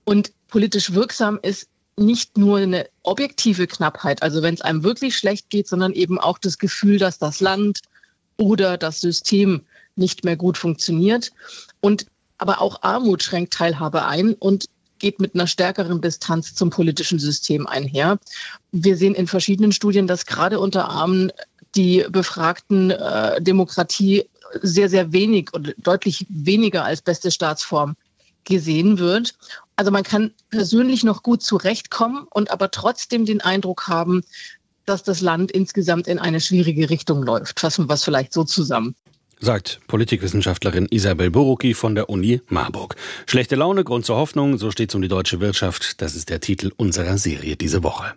Und politisch wirksam ist nicht nur eine objektive Knappheit, also wenn es einem wirklich schlecht geht, sondern eben auch das Gefühl, dass das Land oder das System nicht mehr gut funktioniert. Aber auch Armut schränkt Teilhabe ein und geht mit einer stärkeren Distanz zum politischen System einher. Wir sehen in verschiedenen Studien, dass gerade unter Armen die befragten Demokratie sehr, sehr wenig und deutlich weniger als beste Staatsform gesehen wird. Also man kann persönlich noch gut zurechtkommen und aber trotzdem den Eindruck haben, dass das Land insgesamt in eine schwierige Richtung läuft. Fassen wir es vielleicht so zusammen. Sagt Politikwissenschaftlerin Isabel Borucki von der Uni Marburg. Schlechte Laune, Grund zur Hoffnung, so steht es um die deutsche Wirtschaft. Das ist der Titel unserer Serie diese Woche.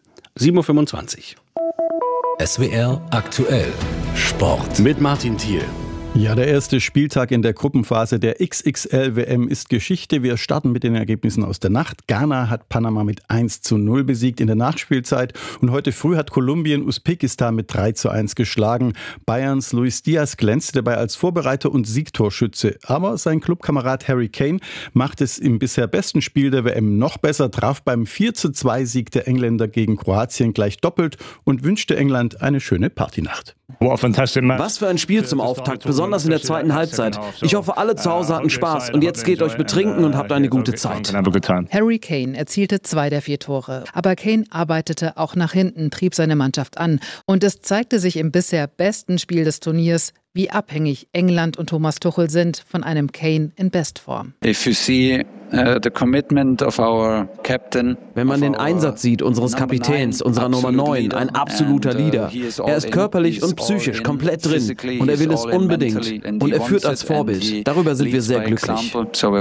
7.25 Uhr. SWR aktuell Sport. Mit Martin Thiel. Ja, der erste Spieltag in der Gruppenphase der XXL-WM ist Geschichte. Wir starten mit den Ergebnissen aus der Nacht. Ghana hat Panama mit 1:0 besiegt in der Nachspielzeit. Und heute früh hat Kolumbien Usbekistan mit 3:1 geschlagen. Bayerns Luis Diaz glänzte dabei als Vorbereiter und Siegtorschütze. Aber sein Clubkamerad Harry Kane macht es im bisher besten Spiel der WM noch besser, traf beim 4:2-Sieg der Engländer gegen Kroatien gleich doppelt und wünschte England eine schöne Partynacht. Was für ein Spiel zum Auftakt, besonders in der zweiten Halbzeit. Ich hoffe, alle zu Hause hatten Spaß und jetzt geht euch betrinken und habt eine gute Zeit. Harry Kane erzielte 2 der 4 Tore. Aber Kane arbeitete auch nach hinten, trieb seine Mannschaft an. Und es zeigte sich im bisher besten Spiel des Turniers, wie abhängig England und Thomas Tuchel sind von einem Kane in Bestform. If you see the commitment of our captain, wenn man den Einsatz sieht unseres Kapitäns, unserer Nummer 9, ein absoluter Leader. Er ist körperlich und psychisch komplett drin und er will es unbedingt. Und er führt als Vorbild. Darüber sind wir sehr glücklich.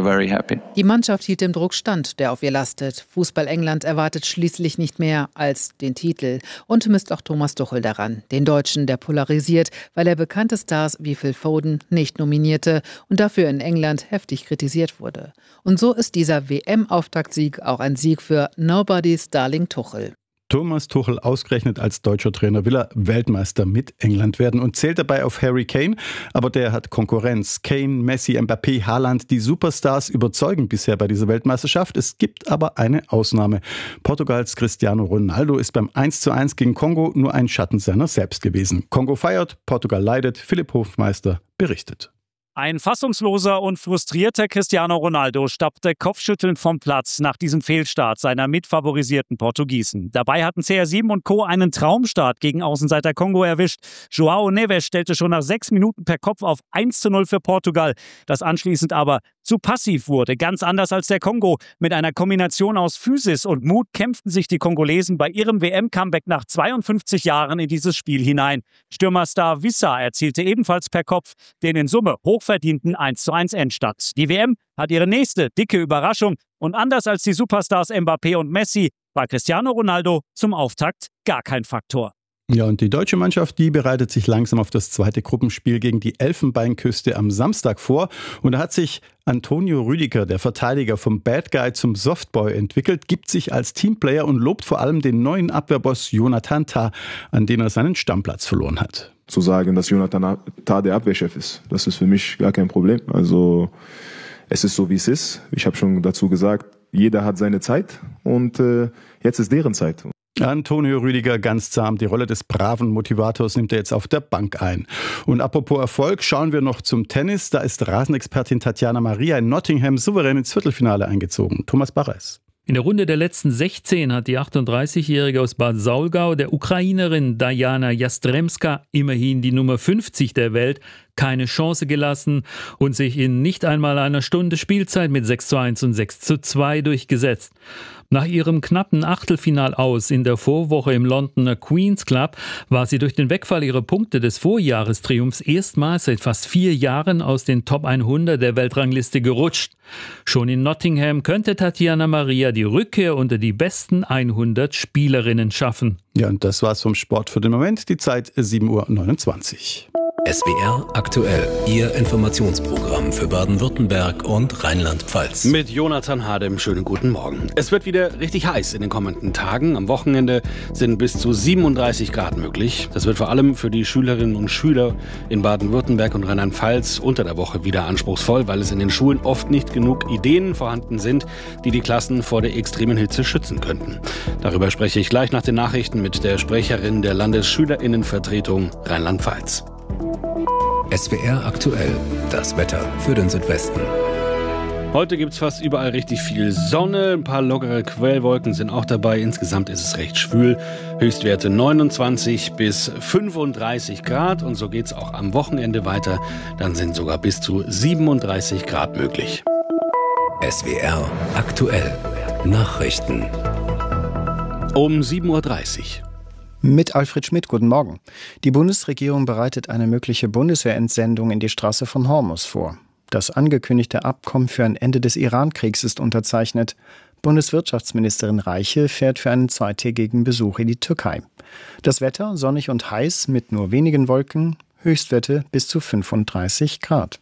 Die Mannschaft hielt dem Druck stand, der auf ihr lastet. Fußball England erwartet schließlich nicht mehr als den Titel und misst auch Thomas Tuchel daran. Den Deutschen, der polarisiert, weil er bekannte Stars wie Phil Foden nicht nominierte und dafür in England heftig kritisiert wurde. Und so ist dieser WM-Auftaktsieg auch ein Sieg für Nobody's Darling Tuchel. Thomas Tuchel, ausgerechnet als deutscher Trainer, will er Weltmeister mit England werden und zählt dabei auf Harry Kane. Aber der hat Konkurrenz. Kane, Messi, Mbappé, Haaland, die Superstars überzeugen bisher bei dieser Weltmeisterschaft. Es gibt aber eine Ausnahme. Portugals Cristiano Ronaldo ist beim 1:1 gegen Kongo nur ein Schatten seiner selbst gewesen. Kongo feiert, Portugal leidet. Philipp Hofmeister berichtet. Ein fassungsloser und frustrierter Cristiano Ronaldo stappte kopfschüttelnd vom Platz nach diesem Fehlstart seiner mitfavorisierten Portugiesen. Dabei hatten CR7 und Co. einen Traumstart gegen Außenseiter Kongo erwischt. João Neves stellte schon nach 6 Minuten per Kopf auf 1:0 für Portugal, das anschließend aber zu passiv wurde. Ganz anders als der Kongo. Mit einer Kombination aus Physis und Mut kämpften sich die Kongolesen bei ihrem WM-Comeback nach 52 Jahren in dieses Spiel hinein. Stürmerstar Wissa erzielte ebenfalls per Kopf den in Summe hochverdienten 1:1 Endstand. Die WM hat ihre nächste dicke Überraschung und anders als die Superstars Mbappé und Messi war Cristiano Ronaldo zum Auftakt gar kein Faktor. Ja, und die deutsche Mannschaft, die bereitet sich langsam auf das zweite Gruppenspiel gegen die Elfenbeinküste am Samstag vor. Und da hat sich Antonio Rüdiger, der Verteidiger, vom Bad Guy zum Softboy entwickelt, gibt sich als Teamplayer und lobt vor allem den neuen Abwehrboss Jonathan Tah, an den er seinen Stammplatz verloren hat. Zu sagen, dass Jonathan Tah der Abwehrchef ist, das ist für mich gar kein Problem. Also es ist so, wie es ist. Ich habe schon dazu gesagt, jeder hat seine Zeit und jetzt ist deren Zeit. Antonio Rüdiger ganz zahm. Die Rolle des braven Motivators nimmt er jetzt auf der Bank ein. Und apropos Erfolg, schauen wir noch zum Tennis. Da ist Rasenexpertin Tatjana Maria in Nottingham souverän ins Viertelfinale eingezogen. Thomas Barres. In der Runde der letzten 16 hat die 38-Jährige aus Bad Saulgau der Ukrainerin Diana Jastremska, immerhin die Nummer 50 der Welt, keine Chance gelassen und sich in nicht einmal einer Stunde Spielzeit mit 6:1 und 6:2 durchgesetzt. Nach ihrem knappen Achtelfinal aus in der Vorwoche im Londoner Queen's Club war sie durch den Wegfall ihrer Punkte des Vorjahrestriumphs erstmals seit fast 4 Jahren aus den Top 100 der Weltrangliste gerutscht. Schon in Nottingham könnte Tatjana Maria die Rückkehr unter die besten 100 Spielerinnen schaffen. Ja, und das war's vom Sport für den Moment. Die Zeit 7:29 Uhr. SWR aktuell, Ihr Informationsprogramm für Baden-Württemberg und Rheinland-Pfalz. Mit Jonathan Hadem, schönen guten Morgen. Es wird wieder richtig heiß in den kommenden Tagen. Am Wochenende sind bis zu 37 Grad möglich. Das wird vor allem für die Schülerinnen und Schüler in Baden-Württemberg und Rheinland-Pfalz unter der Woche wieder anspruchsvoll, weil es in den Schulen oft nicht genug Ideen vorhanden sind, die die Klassen vor der extremen Hitze schützen könnten. Darüber spreche ich gleich nach den Nachrichten mit der Sprecherin der Landesschülerinnenvertretung Rheinland-Pfalz. SWR aktuell, das Wetter für den Südwesten. Heute gibt es fast überall richtig viel Sonne, ein paar lockere Quellwolken sind auch dabei. Insgesamt ist es recht schwül, Höchstwerte 29 bis 35 Grad und so geht es auch am Wochenende weiter. Dann sind sogar bis zu 37 Grad möglich. SWR aktuell, Nachrichten. Um 7.30 Uhr. Mit Alfred Schmidt, guten Morgen. Die Bundesregierung bereitet eine mögliche Bundeswehrentsendung in die Straße von Hormuz vor. Das angekündigte Abkommen für ein Ende des Iran-Kriegs ist unterzeichnet. Bundeswirtschaftsministerin Reiche fährt für einen zweitägigen Besuch in die Türkei. Das Wetter sonnig und heiß mit nur wenigen Wolken, Höchstwerte bis zu 35 Grad.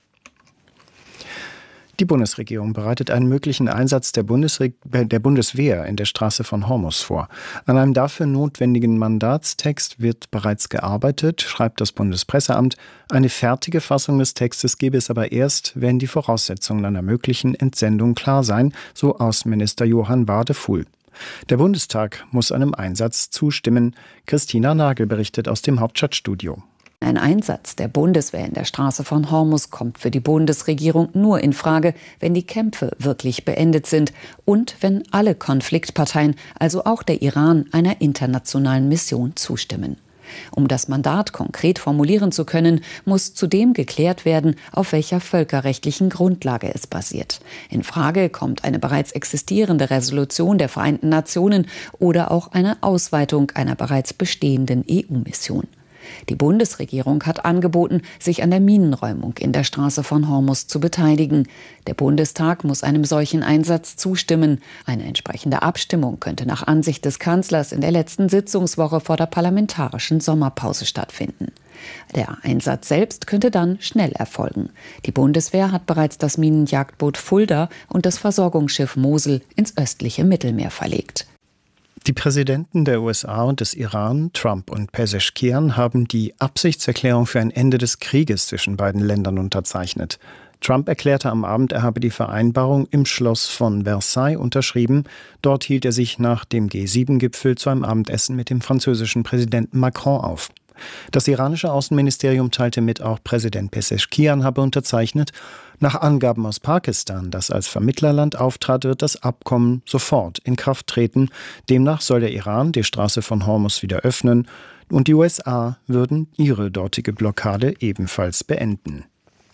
Die Bundesregierung bereitet einen möglichen Einsatz der Bundeswehr in der Straße von Hormuz vor. An einem dafür notwendigen Mandatstext wird bereits gearbeitet, schreibt das Bundespresseamt. Eine fertige Fassung des Textes gebe es aber erst, wenn die Voraussetzungen einer möglichen Entsendung klar seien, so Außenminister Johann Wadefuhl. Der Bundestag muss einem Einsatz zustimmen. Christina Nagel berichtet aus dem Hauptstadtstudio. Ein Einsatz der Bundeswehr in der Straße von Hormuz kommt für die Bundesregierung nur in Frage, wenn die Kämpfe wirklich beendet sind und wenn alle Konfliktparteien, also auch der Iran, einer internationalen Mission zustimmen. Um das Mandat konkret formulieren zu können, muss zudem geklärt werden, auf welcher völkerrechtlichen Grundlage es basiert. In Frage kommt eine bereits existierende Resolution der Vereinten Nationen oder auch eine Ausweitung einer bereits bestehenden EU-Mission. Die Bundesregierung hat angeboten, sich an der Minenräumung in der Straße von Hormuz zu beteiligen. Der Bundestag muss einem solchen Einsatz zustimmen. Eine entsprechende Abstimmung könnte nach Ansicht des Kanzlers in der letzten Sitzungswoche vor der parlamentarischen Sommerpause stattfinden. Der Einsatz selbst könnte dann schnell erfolgen. Die Bundeswehr hat bereits das Minenjagdboot Fulda und das Versorgungsschiff Mosel ins östliche Mittelmeer verlegt. Die Präsidenten der USA und des Iran, Trump und Pezeshkian, haben die Absichtserklärung für ein Ende des Krieges zwischen beiden Ländern unterzeichnet. Trump erklärte am Abend, er habe die Vereinbarung im Schloss von Versailles unterschrieben. Dort hielt er sich nach dem G7-Gipfel zu einem Abendessen mit dem französischen Präsidenten Macron auf. Das iranische Außenministerium teilte mit, auch Präsident Pezeshkian habe unterzeichnet. Nach Angaben aus Pakistan, das als Vermittlerland auftrat, wird das Abkommen sofort in Kraft treten. Demnach soll der Iran die Straße von Hormuz wieder öffnen und die USA würden ihre dortige Blockade ebenfalls beenden.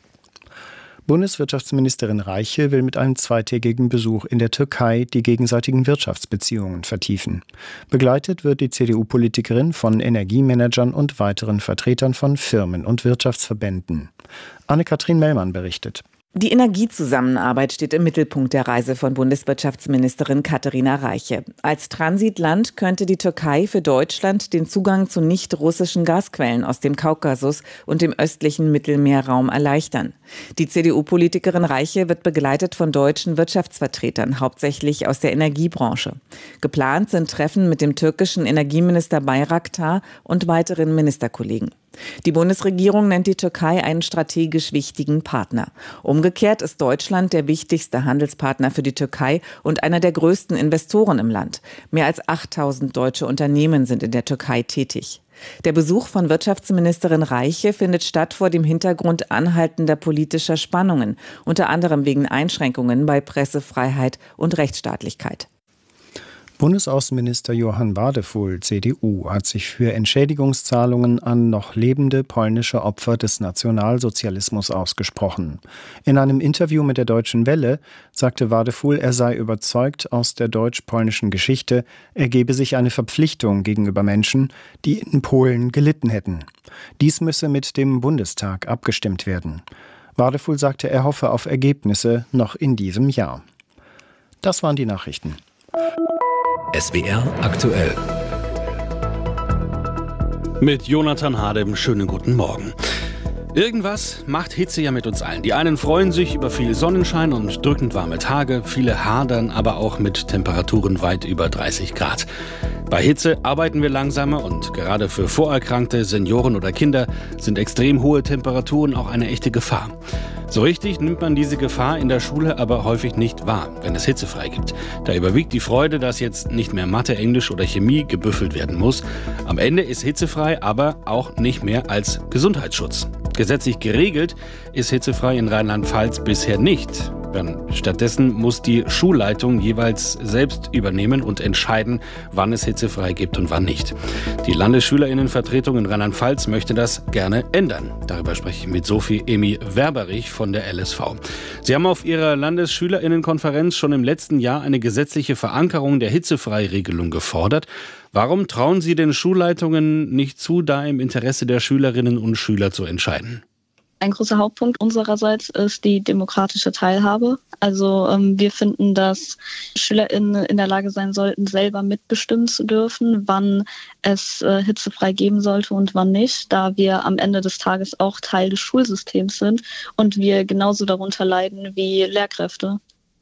Bundeswirtschaftsministerin Reiche will mit einem zweitägigen Besuch in der Türkei die gegenseitigen Wirtschaftsbeziehungen vertiefen. Begleitet wird die CDU-Politikerin von Energiemanagern und weiteren Vertretern von Firmen und Wirtschaftsverbänden. Anne-Kathrin Mellmann berichtet. Die Energiezusammenarbeit steht im Mittelpunkt der Reise von Bundeswirtschaftsministerin Katharina Reiche. Als Transitland könnte die Türkei für Deutschland den Zugang zu nicht-russischen Gasquellen aus dem Kaukasus und dem östlichen Mittelmeerraum erleichtern. Die CDU-Politikerin Reiche wird begleitet von deutschen Wirtschaftsvertretern, hauptsächlich aus der Energiebranche. Geplant sind Treffen mit dem türkischen Energieminister Bayraktar und weiteren Ministerkollegen. Die Bundesregierung nennt die Türkei einen strategisch wichtigen Partner. Umgekehrt ist Deutschland der wichtigste Handelspartner für die Türkei und einer der größten Investoren im Land. Mehr als 8.000 deutsche Unternehmen sind in der Türkei tätig. Der Besuch von Wirtschaftsministerin Reiche findet statt vor dem Hintergrund anhaltender politischer Spannungen, unter anderem wegen Einschränkungen bei Pressefreiheit und Rechtsstaatlichkeit. Bundesaußenminister Johann Wadefuhl, CDU, hat sich für Entschädigungszahlungen an noch lebende polnische Opfer des Nationalsozialismus ausgesprochen. In einem Interview mit der Deutschen Welle sagte Wadefuhl, er sei überzeugt, aus der deutsch-polnischen Geschichte ergebe sich eine Verpflichtung gegenüber Menschen, die in Polen gelitten hätten. Dies müsse mit dem Bundestag abgestimmt werden. Wadefuhl sagte, er hoffe auf Ergebnisse noch in diesem Jahr. Das waren die Nachrichten. SWR aktuell. Mit Jonathan Hadem, schönen guten Morgen. Irgendwas macht Hitze ja mit uns allen. Die einen freuen sich über viel Sonnenschein und drückend warme Tage. Viele hadern aber auch mit Temperaturen weit über 30 Grad. Bei Hitze arbeiten wir langsamer und gerade für Vorerkrankte, Senioren oder Kinder sind extrem hohe Temperaturen auch eine echte Gefahr. So richtig nimmt man diese Gefahr in der Schule aber häufig nicht wahr, wenn es hitzefrei gibt. Da überwiegt die Freude, dass jetzt nicht mehr Mathe, Englisch oder Chemie gebüffelt werden muss. Am Ende ist hitzefrei aber auch nicht mehr als Gesundheitsschutz. Gesetzlich geregelt ist hitzefrei in Rheinland-Pfalz bisher nicht. Stattdessen muss die Schulleitung jeweils selbst übernehmen und entscheiden, wann es hitzefrei gibt und wann nicht. Die Landesschülerinnenvertretung in Rheinland-Pfalz möchte das gerne ändern. Darüber spreche ich mit Sophie Emi Werberich von der LSV. Sie haben auf Ihrer Landesschülerinnenkonferenz schon im letzten Jahr eine gesetzliche Verankerung der Hitzefreiregelung gefordert. Warum trauen Sie den Schulleitungen nicht zu, da im Interesse der Schülerinnen und Schüler zu entscheiden? Ein großer Hauptpunkt unsererseits ist die demokratische Teilhabe. Also wir finden, dass SchülerInnen in der Lage sein sollten, selber mitbestimmen zu dürfen, wann es hitzefrei geben sollte und wann nicht, da wir am Ende des Tages auch Teil des Schulsystems sind und wir genauso darunter leiden wie Lehrkräfte.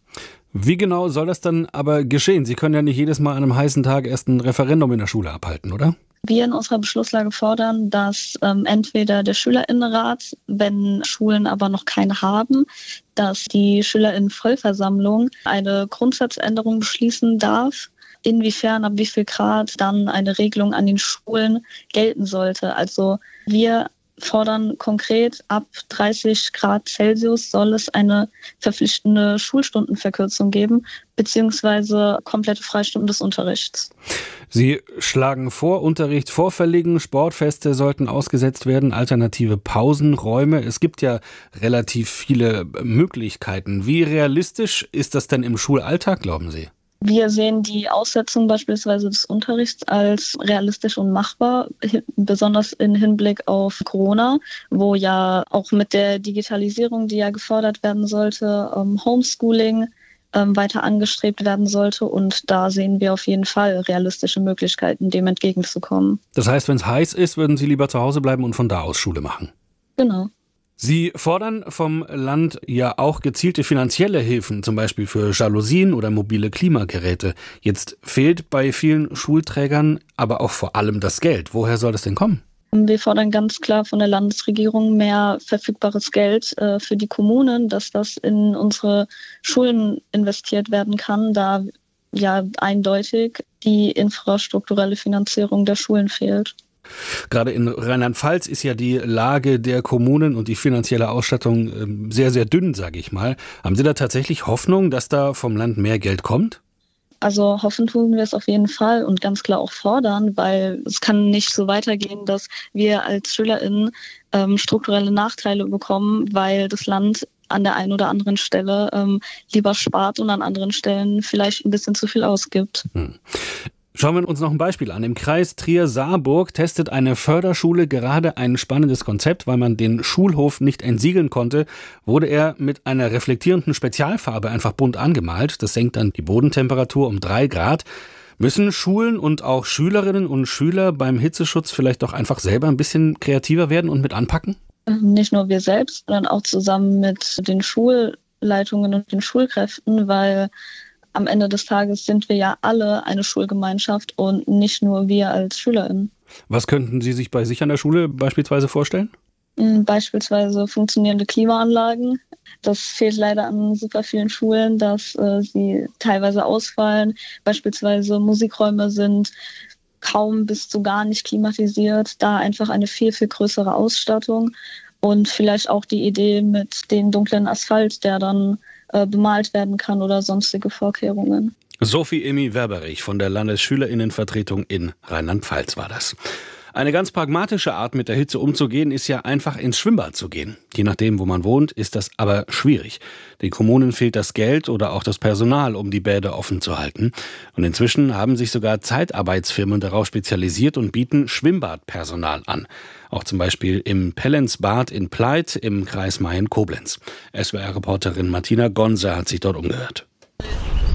Wie genau soll das dann aber geschehen? Sie können ja nicht jedes Mal an einem heißen Tag erst ein Referendum in der Schule abhalten, oder? Wir in unserer Beschlusslage fordern, dass entweder der SchülerInnenrat, wenn Schulen aber noch keine haben, dass die SchülerInnen-Vollversammlung eine Grundsatzänderung beschließen darf, inwiefern, ab wie viel Grad dann eine Regelung an den Schulen gelten sollte. Also wir fordern konkret, ab 30 Grad Celsius soll es eine verpflichtende Schulstundenverkürzung geben, beziehungsweise komplette Freistunden des Unterrichts. Sie schlagen vor, Unterricht vorverlegen, Sportfeste sollten ausgesetzt werden, alternative Pausenräume. Es gibt ja relativ viele Möglichkeiten. Wie realistisch ist das denn im Schulalltag, glauben Sie? Wir sehen die Aussetzung beispielsweise des Unterrichts als realistisch und machbar, besonders im Hinblick auf Corona, wo ja auch mit der Digitalisierung, die ja gefördert werden sollte, Homeschooling weiter angestrebt werden sollte. Und da sehen wir auf jeden Fall realistische Möglichkeiten, dem entgegenzukommen. Das heißt, wenn es heiß ist, würden Sie lieber zu Hause bleiben und von da aus Schule machen? Genau. Sie fordern vom Land ja auch gezielte finanzielle Hilfen, zum Beispiel für Jalousien oder mobile Klimageräte. Jetzt fehlt bei vielen Schulträgern aber auch vor allem das Geld. Woher soll das denn kommen? Wir fordern ganz klar von der Landesregierung mehr verfügbares Geld für die Kommunen, dass das in unsere Schulen investiert werden kann, da ja eindeutig die infrastrukturelle Finanzierung der Schulen fehlt. Gerade in Rheinland-Pfalz ist ja die Lage der Kommunen und die finanzielle Ausstattung sehr, sehr dünn, sage ich mal. Haben Sie da tatsächlich Hoffnung, dass da vom Land mehr Geld kommt? Also hoffen tun wir es auf jeden Fall und ganz klar auch fordern, weil es kann nicht so weitergehen, dass wir als SchülerInnen strukturelle Nachteile bekommen, weil das Land an der einen oder anderen Stelle lieber spart und an anderen Stellen vielleicht ein bisschen zu viel ausgibt. Schauen wir uns noch ein Beispiel an. Im Kreis Trier-Saarburg testet eine Förderschule gerade ein spannendes Konzept. Weil man den Schulhof nicht entsiegeln konnte, wurde er mit einer reflektierenden Spezialfarbe einfach bunt angemalt. Das senkt dann die Bodentemperatur um 3 Grad. Müssen Schulen und auch Schülerinnen und Schüler beim Hitzeschutz vielleicht doch einfach selber ein bisschen kreativer werden und mit anpacken? Nicht nur wir selbst, sondern auch zusammen mit den Schulleitungen und den Schulkräften, weil am Ende des Tages sind wir ja alle eine Schulgemeinschaft und nicht nur wir als SchülerInnen. Was könnten Sie sich bei sich an der Schule beispielsweise vorstellen? Beispielsweise funktionierende Klimaanlagen. Das fehlt leider an super vielen Schulen, dass sie teilweise ausfallen. Beispielsweise Musikräume sind kaum bis zu gar nicht klimatisiert. Da einfach eine viel, viel größere Ausstattung. Und vielleicht auch die Idee mit dem dunklen Asphalt, der dann bemalt werden kann oder sonstige Vorkehrungen. Sophie Emi Werberich von der Landesschülerinnenvertretung in Rheinland-Pfalz war das. Eine ganz pragmatische Art, mit der Hitze umzugehen, ist ja einfach ins Schwimmbad zu gehen. Je nachdem, wo man wohnt, ist das aber schwierig. Den Kommunen fehlt das Geld oder auch das Personal, um die Bäder offen zu halten. Und inzwischen haben sich sogar Zeitarbeitsfirmen darauf spezialisiert und bieten Schwimmbadpersonal an. Auch zum Beispiel im Pellenzbad in Pleit im Kreis Mayen-Koblenz. SWR-Reporterin Martina Gonser hat sich dort umgehört.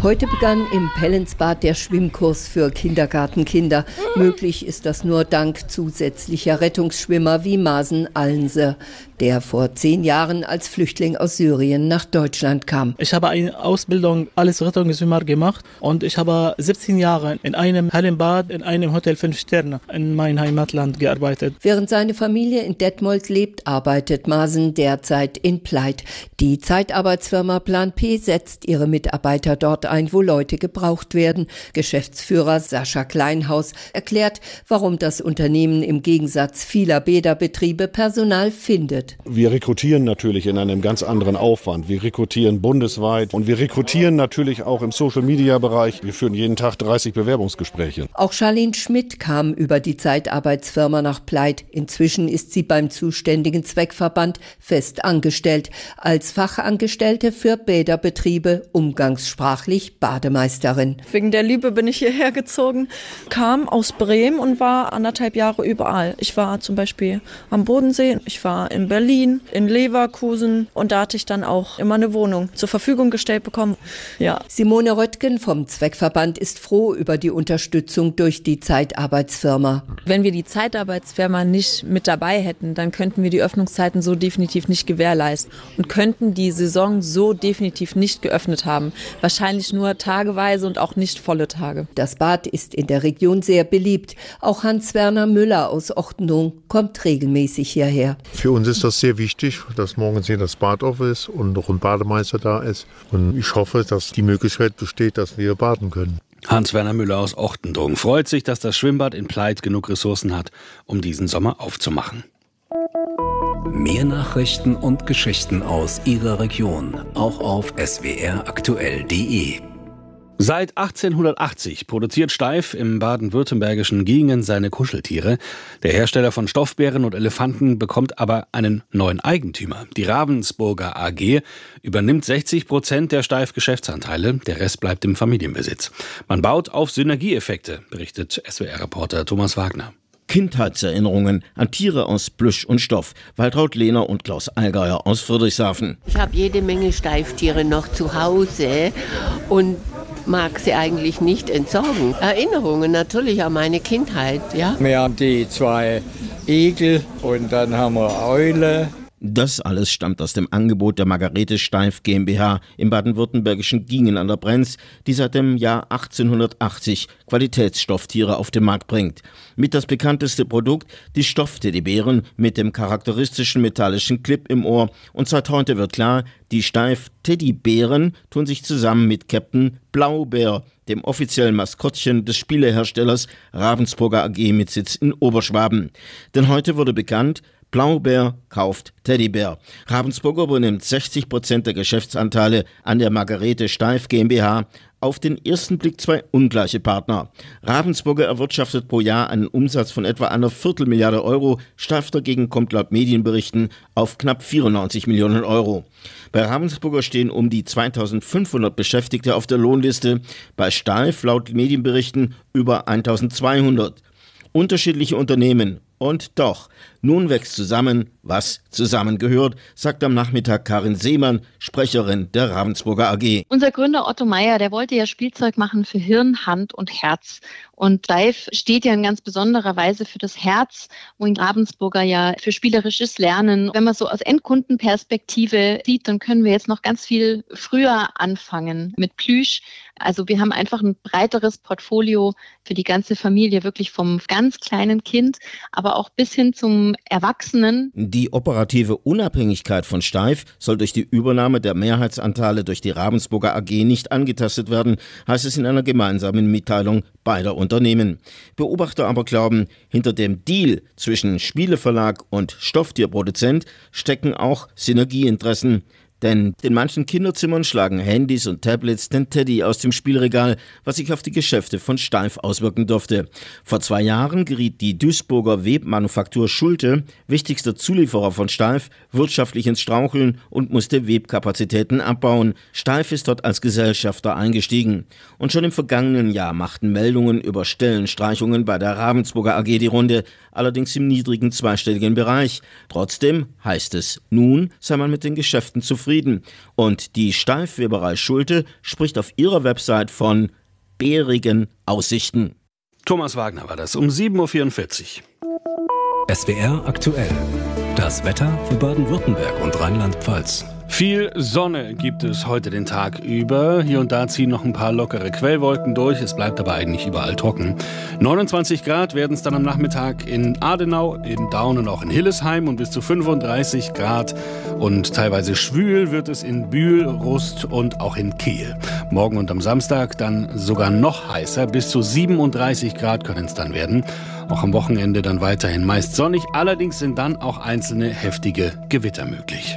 Heute begann im Pellensbad der Schwimmkurs für Kindergartenkinder. Möglich ist das nur dank zusätzlicher Rettungsschwimmer wie Masen Allense, der vor 10 Jahren als Flüchtling aus Syrien nach Deutschland kam. Ich habe eine Ausbildung als Rettungsschwimmer gemacht und ich habe 17 Jahre in einem Hallenbad in einem Hotel 5 Sterne in meinem Heimatland gearbeitet. Während seine Familie in Detmold lebt, arbeitet Masen derzeit in Pleit. Die Zeitarbeitsfirma Plan P setzt ihre Mitarbeiter dort ein, wo Leute gebraucht werden. Geschäftsführer Sascha Kleinhaus erklärt, warum das Unternehmen im Gegensatz vieler Bäderbetriebe Personal findet. Wir rekrutieren natürlich in einem ganz anderen Aufwand. Wir rekrutieren bundesweit und wir rekrutieren natürlich auch im Social-Media-Bereich. Wir führen jeden Tag 30 Bewerbungsgespräche. Auch Charlene Schmidt kam über die Zeitarbeitsfirma nach Pleit. Inzwischen ist sie beim zuständigen Zweckverband fest angestellt. Als Fachangestellte für Bäderbetriebe, umgangssprachlich Bademeisterin. Wegen der Liebe bin ich hierher gezogen, kam aus Bremen und war 1,5 Jahre überall. Ich war zum Beispiel am Bodensee, ich war in Berlin, in Leverkusen und da hatte ich dann auch immer eine Wohnung zur Verfügung gestellt bekommen. Ja. Simone Röttgen vom Zweckverband ist froh über die Unterstützung durch die Zeitarbeitsfirma. Wenn wir die Zeitarbeitsfirma nicht mit dabei hätten, dann könnten wir die Öffnungszeiten so definitiv nicht gewährleisten und könnten die Saison so definitiv nicht geöffnet haben. Wahrscheinlich nur tageweise und auch nicht volle Tage. Das Bad ist in der Region sehr beliebt. Auch Hans-Werner Müller aus Ortenung kommt regelmäßig hierher. Für uns ist das sehr wichtig, dass morgens hier das Bad auf ist und noch ein Bademeister da ist. Und ich hoffe, dass die Möglichkeit besteht, dass wir baden können. Hans-Werner Müller aus Ortendung freut sich, dass das Schwimmbad in Pleit genug Ressourcen hat, um diesen Sommer aufzumachen. Mehr Nachrichten und Geschichten aus Ihrer Region, auch auf swraktuell.de. Seit 1880 produziert Steiff im baden-württembergischen Giengen seine Kuscheltiere. Der Hersteller von Stoffbären und Elefanten bekommt aber einen neuen Eigentümer. Die Ravensburger AG übernimmt 60% der Steiff-Geschäftsanteile, der Rest bleibt im Familienbesitz. Man baut auf Synergieeffekte, berichtet SWR-Reporter Thomas Wagner. Kindheitserinnerungen an Tiere aus Plüsch und Stoff. Waltraud Lehner und Klaus Allgeier aus Friedrichshafen. Ich habe jede Menge Steifftiere noch zu Hause und mag sie eigentlich nicht entsorgen. Erinnerungen natürlich an meine Kindheit, ja. Wir haben die 2 Igel und dann haben wir Eule. Das alles stammt aus dem Angebot der Margarete Steiff GmbH im baden-württembergischen Giengen an der Brenz, die seit dem Jahr 1880 Qualitätsstofftiere auf den Markt bringt. Mit das bekannteste Produkt, die Stoffteddybären mit dem charakteristischen metallischen Clip im Ohr. Und seit heute wird klar, die Steiff-Teddybären tun sich zusammen mit Captain Blaubeer, dem offiziellen Maskottchen des Spieleherstellers Ravensburger AG mit Sitz in Oberschwaben. Denn heute wurde bekannt, Blaubeer kauft Teddybär. Ravensburger übernimmt 60% der Geschäftsanteile an der Margarete Steiff GmbH. Auf den ersten Blick 2 ungleiche Partner. Ravensburger erwirtschaftet pro Jahr einen Umsatz von etwa einer Viertelmilliarde Euro. Steiff dagegen kommt laut Medienberichten auf knapp 94 Millionen Euro. Bei Ravensburger stehen um die 2500 Beschäftigte auf der Lohnliste. Bei Steiff laut Medienberichten über 1200. Unterschiedliche Unternehmen. Und doch, nun wächst zusammen, was zusammengehört, sagt am Nachmittag Karin Seemann, Sprecherin der Ravensburger AG. Unser Gründer Otto Meyer, der wollte ja Spielzeug machen für Hirn, Hand und Herz. Und Steiff steht ja in ganz besonderer Weise für das Herz und Ravensburger ja für spielerisches Lernen. Wenn man so aus Endkundenperspektive sieht, dann können wir jetzt noch ganz viel früher anfangen mit Plüsch. Also wir haben einfach ein breiteres Portfolio für die ganze Familie, wirklich vom ganz kleinen Kind, aber auch bis hin zum Erwachsenen. Die operative Unabhängigkeit von Steiff soll durch die Übernahme der Mehrheitsanteile durch die Ravensburger AG nicht angetastet werden, heißt es in einer gemeinsamen Mitteilung beider Unternehmen. Beobachter aber glauben, hinter dem Deal zwischen Spieleverlag und Stofftierproduzent stecken auch Synergieinteressen. Denn in manchen Kinderzimmern schlagen Handys und Tablets den Teddy aus dem Spielregal, was sich auf die Geschäfte von Steiff auswirken dürfte. Vor 2 Jahren geriet die Duisburger Webmanufaktur Schulte, wichtigster Zulieferer von Steiff, wirtschaftlich ins Straucheln und musste Webkapazitäten abbauen. Steiff ist dort als Gesellschafter eingestiegen. Und schon im vergangenen Jahr machten Meldungen über Stellenstreichungen bei der Ravensburger AG die Runde, allerdings im niedrigen zweistelligen Bereich. Trotzdem heißt es, nun sei man mit den Geschäften zufrieden zufrieden. Und die Steifweberei Schulte spricht auf ihrer Website von bärigen Aussichten. Thomas Wagner war das um 7.44 Uhr. SWR aktuell. Das Wetter für Baden-Württemberg und Rheinland-Pfalz. Viel Sonne gibt es heute den Tag über. Hier und da ziehen noch ein paar lockere Quellwolken durch. Es bleibt aber eigentlich überall trocken. 29 Grad werden es dann am Nachmittag in Adenau, in Daun und auch in Hillesheim und bis zu 35 Grad. Und teilweise schwül wird es in Bühl, Rust und auch in Kehl. Morgen und am Samstag dann sogar noch heißer. Bis zu 37 Grad können es dann werden. Auch am Wochenende dann weiterhin meist sonnig. Allerdings sind dann auch einzelne heftige Gewitter möglich.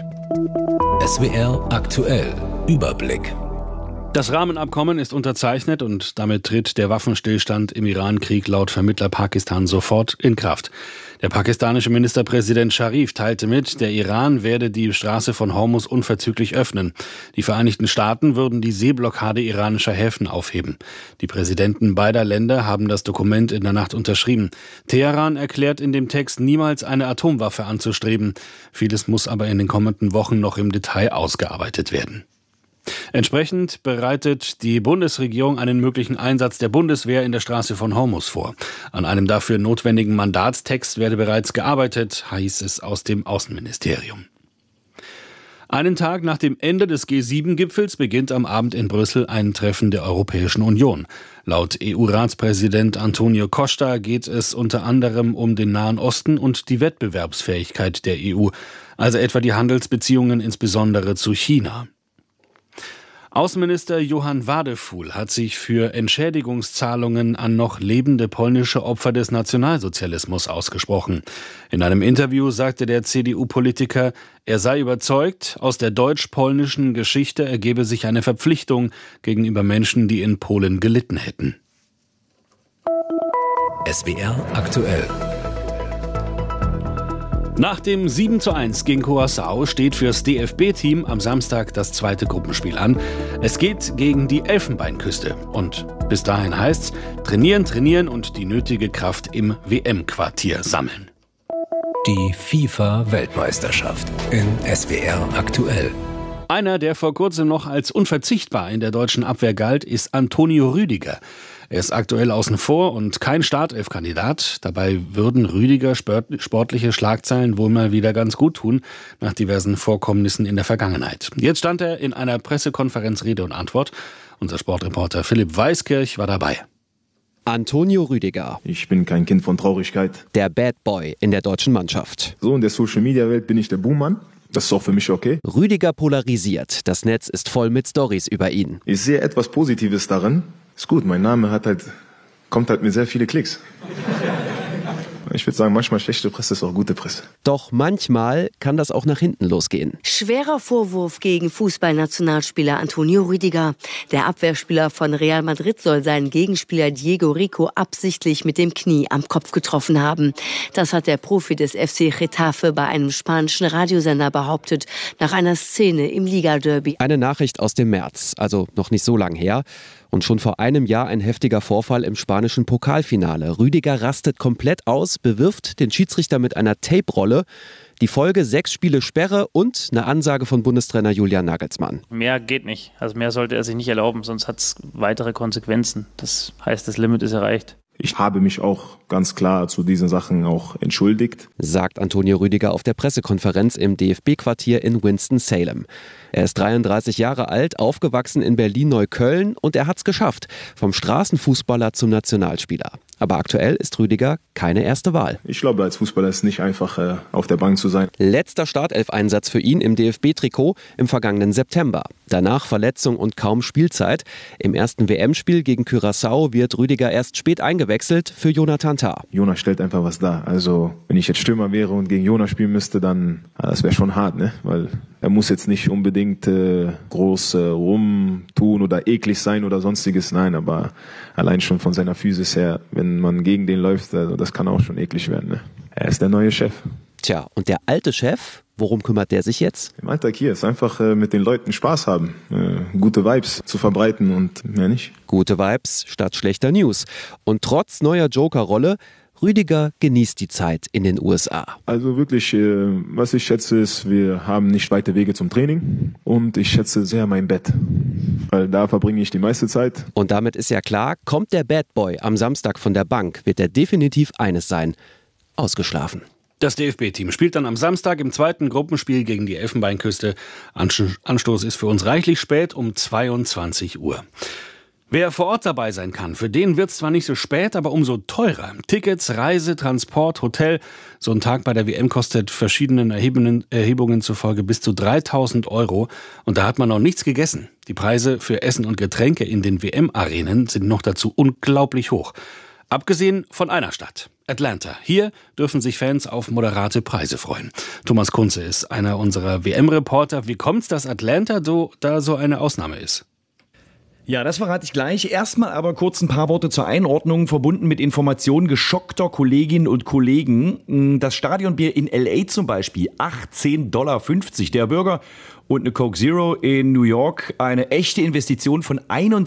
SWR aktuell. Überblick. Das Rahmenabkommen ist unterzeichnet und damit tritt der Waffenstillstand im Iran-Krieg laut Vermittler Pakistan sofort in Kraft. Der pakistanische Ministerpräsident Sharif teilte mit, der Iran werde die Straße von Hormuz unverzüglich öffnen. Die Vereinigten Staaten würden die Seeblockade iranischer Häfen aufheben. Die Präsidenten beider Länder haben das Dokument in der Nacht unterschrieben. Teheran erklärt in dem Text, niemals eine Atomwaffe anzustreben. Vieles muss aber in den kommenden Wochen noch im Detail ausgearbeitet werden. Entsprechend bereitet die Bundesregierung einen möglichen Einsatz der Bundeswehr in der Straße von Hormuz vor. An einem dafür notwendigen Mandatstext werde bereits gearbeitet, hieß es aus dem Außenministerium. Einen Tag nach dem Ende des G7-Gipfels beginnt am Abend in Brüssel ein Treffen der Europäischen Union. Laut EU-Ratspräsident Antonio Costa geht es unter anderem um den Nahen Osten und die Wettbewerbsfähigkeit der EU, also etwa die Handelsbeziehungen insbesondere zu China. Außenminister Johann Wadefuhl hat sich für Entschädigungszahlungen an noch lebende polnische Opfer des Nationalsozialismus ausgesprochen. In einem Interview sagte der CDU-Politiker, er sei überzeugt, aus der deutsch-polnischen Geschichte ergebe sich eine Verpflichtung gegenüber Menschen, die in Polen gelitten hätten. SWR aktuell. Nach dem 7:1 gegen Curaçao steht fürs DFB-Team am Samstag das zweite Gruppenspiel an. Es geht gegen die Elfenbeinküste. Und bis dahin heißt's, trainieren und die nötige Kraft im WM-Quartier sammeln. Die FIFA-Weltmeisterschaft in SWR aktuell. Einer, der vor kurzem noch als unverzichtbar in der deutschen Abwehr galt, ist Antonio Rüdiger. Er ist aktuell außen vor und kein Startelf-Kandidat. Dabei würden Rüdiger sportliche Schlagzeilen wohl mal wieder ganz gut tun, nach diversen Vorkommnissen in der Vergangenheit. Jetzt stand er in einer Pressekonferenz Rede und Antwort. Unser Sportreporter Philipp Weiskirch war dabei. Antonio Rüdiger. Ich bin kein Kind von Traurigkeit. Der Bad Boy in der deutschen Mannschaft. So in der Social-Media-Welt bin ich der Buhmann. Das ist auch für mich okay. Rüdiger polarisiert. Das Netz ist voll mit Storys über ihn. Ich sehe etwas Positives darin. Ist gut, mein Name kommt mit sehr viele Klicks. Ich würde sagen, manchmal schlechte Presse ist auch gute Presse. Doch manchmal kann das auch nach hinten losgehen. Schwerer Vorwurf gegen Fußballnationalspieler Antonio Rüdiger. Der Abwehrspieler von Real Madrid soll seinen Gegenspieler Diego Rico absichtlich mit dem Knie am Kopf getroffen haben. Das hat der Profi des FC Getafe bei einem spanischen Radiosender behauptet, nach einer Szene im Liga-Derby. Eine Nachricht aus dem März, also noch nicht so lang her. Und schon vor einem Jahr ein heftiger Vorfall im spanischen Pokalfinale. Rüdiger rastet komplett aus, bewirft den Schiedsrichter mit einer Tape-Rolle. Die Folge 6 Spiele Sperre und eine Ansage von Bundestrainer Julian Nagelsmann. Mehr geht nicht. Also mehr sollte er sich nicht erlauben, sonst hat es weitere Konsequenzen. Das heißt, das Limit ist erreicht. Ich habe mich auch ganz klar zu diesen Sachen auch entschuldigt, sagt Antonio Rüdiger auf der Pressekonferenz im DFB-Quartier in Winston-Salem. Er ist 33 Jahre alt, aufgewachsen in Berlin-Neukölln und er hat's geschafft, vom Straßenfußballer zum Nationalspieler. Aber aktuell ist Rüdiger keine erste Wahl. Ich glaube, als Fußballer ist es nicht einfach, auf der Bank zu sein. Letzter Startelf-Einsatz für ihn im DFB-Trikot im vergangenen September. Danach Verletzung und kaum Spielzeit. Im ersten WM-Spiel gegen Curaçao wird Rüdiger erst spät eingewechselt für Jonathan Tah. Jonas stellt einfach was dar. Also, wenn ich jetzt Stürmer wäre und gegen Jonas spielen müsste, dann, das wäre schon hart, ne? Weil er muss jetzt nicht unbedingt groß rumtun oder eklig sein oder sonstiges. Nein, aber allein schon von seiner Physis her, wenn man gegen den läuft, also das kann auch schon eklig werden, ne? Er ist der neue Chef. Tja, und der alte Chef, worum kümmert der sich jetzt? Im Alltag hier ist einfach mit den Leuten Spaß haben, gute Vibes zu verbreiten und mehr nicht. Gute Vibes statt schlechter News. Und trotz neuer Joker-Rolle, Rüdiger genießt die Zeit in den USA. Also wirklich, was ich schätze, ist, wir haben nicht weite Wege zum Training und ich schätze sehr mein Bett, weil da verbringe ich die meiste Zeit. Und damit ist ja klar, kommt der Bad Boy am Samstag von der Bank, wird er definitiv eines sein: ausgeschlafen. Das DFB-Team spielt dann am Samstag im zweiten Gruppenspiel gegen die Elfenbeinküste. Anstoß ist für uns reichlich spät um 22 Uhr. Wer vor Ort dabei sein kann, für den wird es zwar nicht so spät, aber umso teurer. Tickets, Reise, Transport, Hotel. So ein Tag bei der WM kostet verschiedenen Erhebungen zufolge bis zu 3.000 €. Und da hat man noch nichts gegessen. Die Preise für Essen und Getränke in den WM-Arenen sind noch dazu unglaublich hoch. Abgesehen von einer Stadt, Atlanta. Hier dürfen sich Fans auf moderate Preise freuen. Thomas Kunze ist einer unserer WM-Reporter. Wie kommt's, dass Atlanta da so eine Ausnahme ist? Ja, das verrate ich gleich. Erstmal aber kurz ein paar Worte zur Einordnung, verbunden mit Informationen geschockter Kolleginnen und Kollegen. Das Stadionbier in L.A. zum Beispiel, $18,50 der Burger. Und eine Coke Zero in New York, eine echte Investition von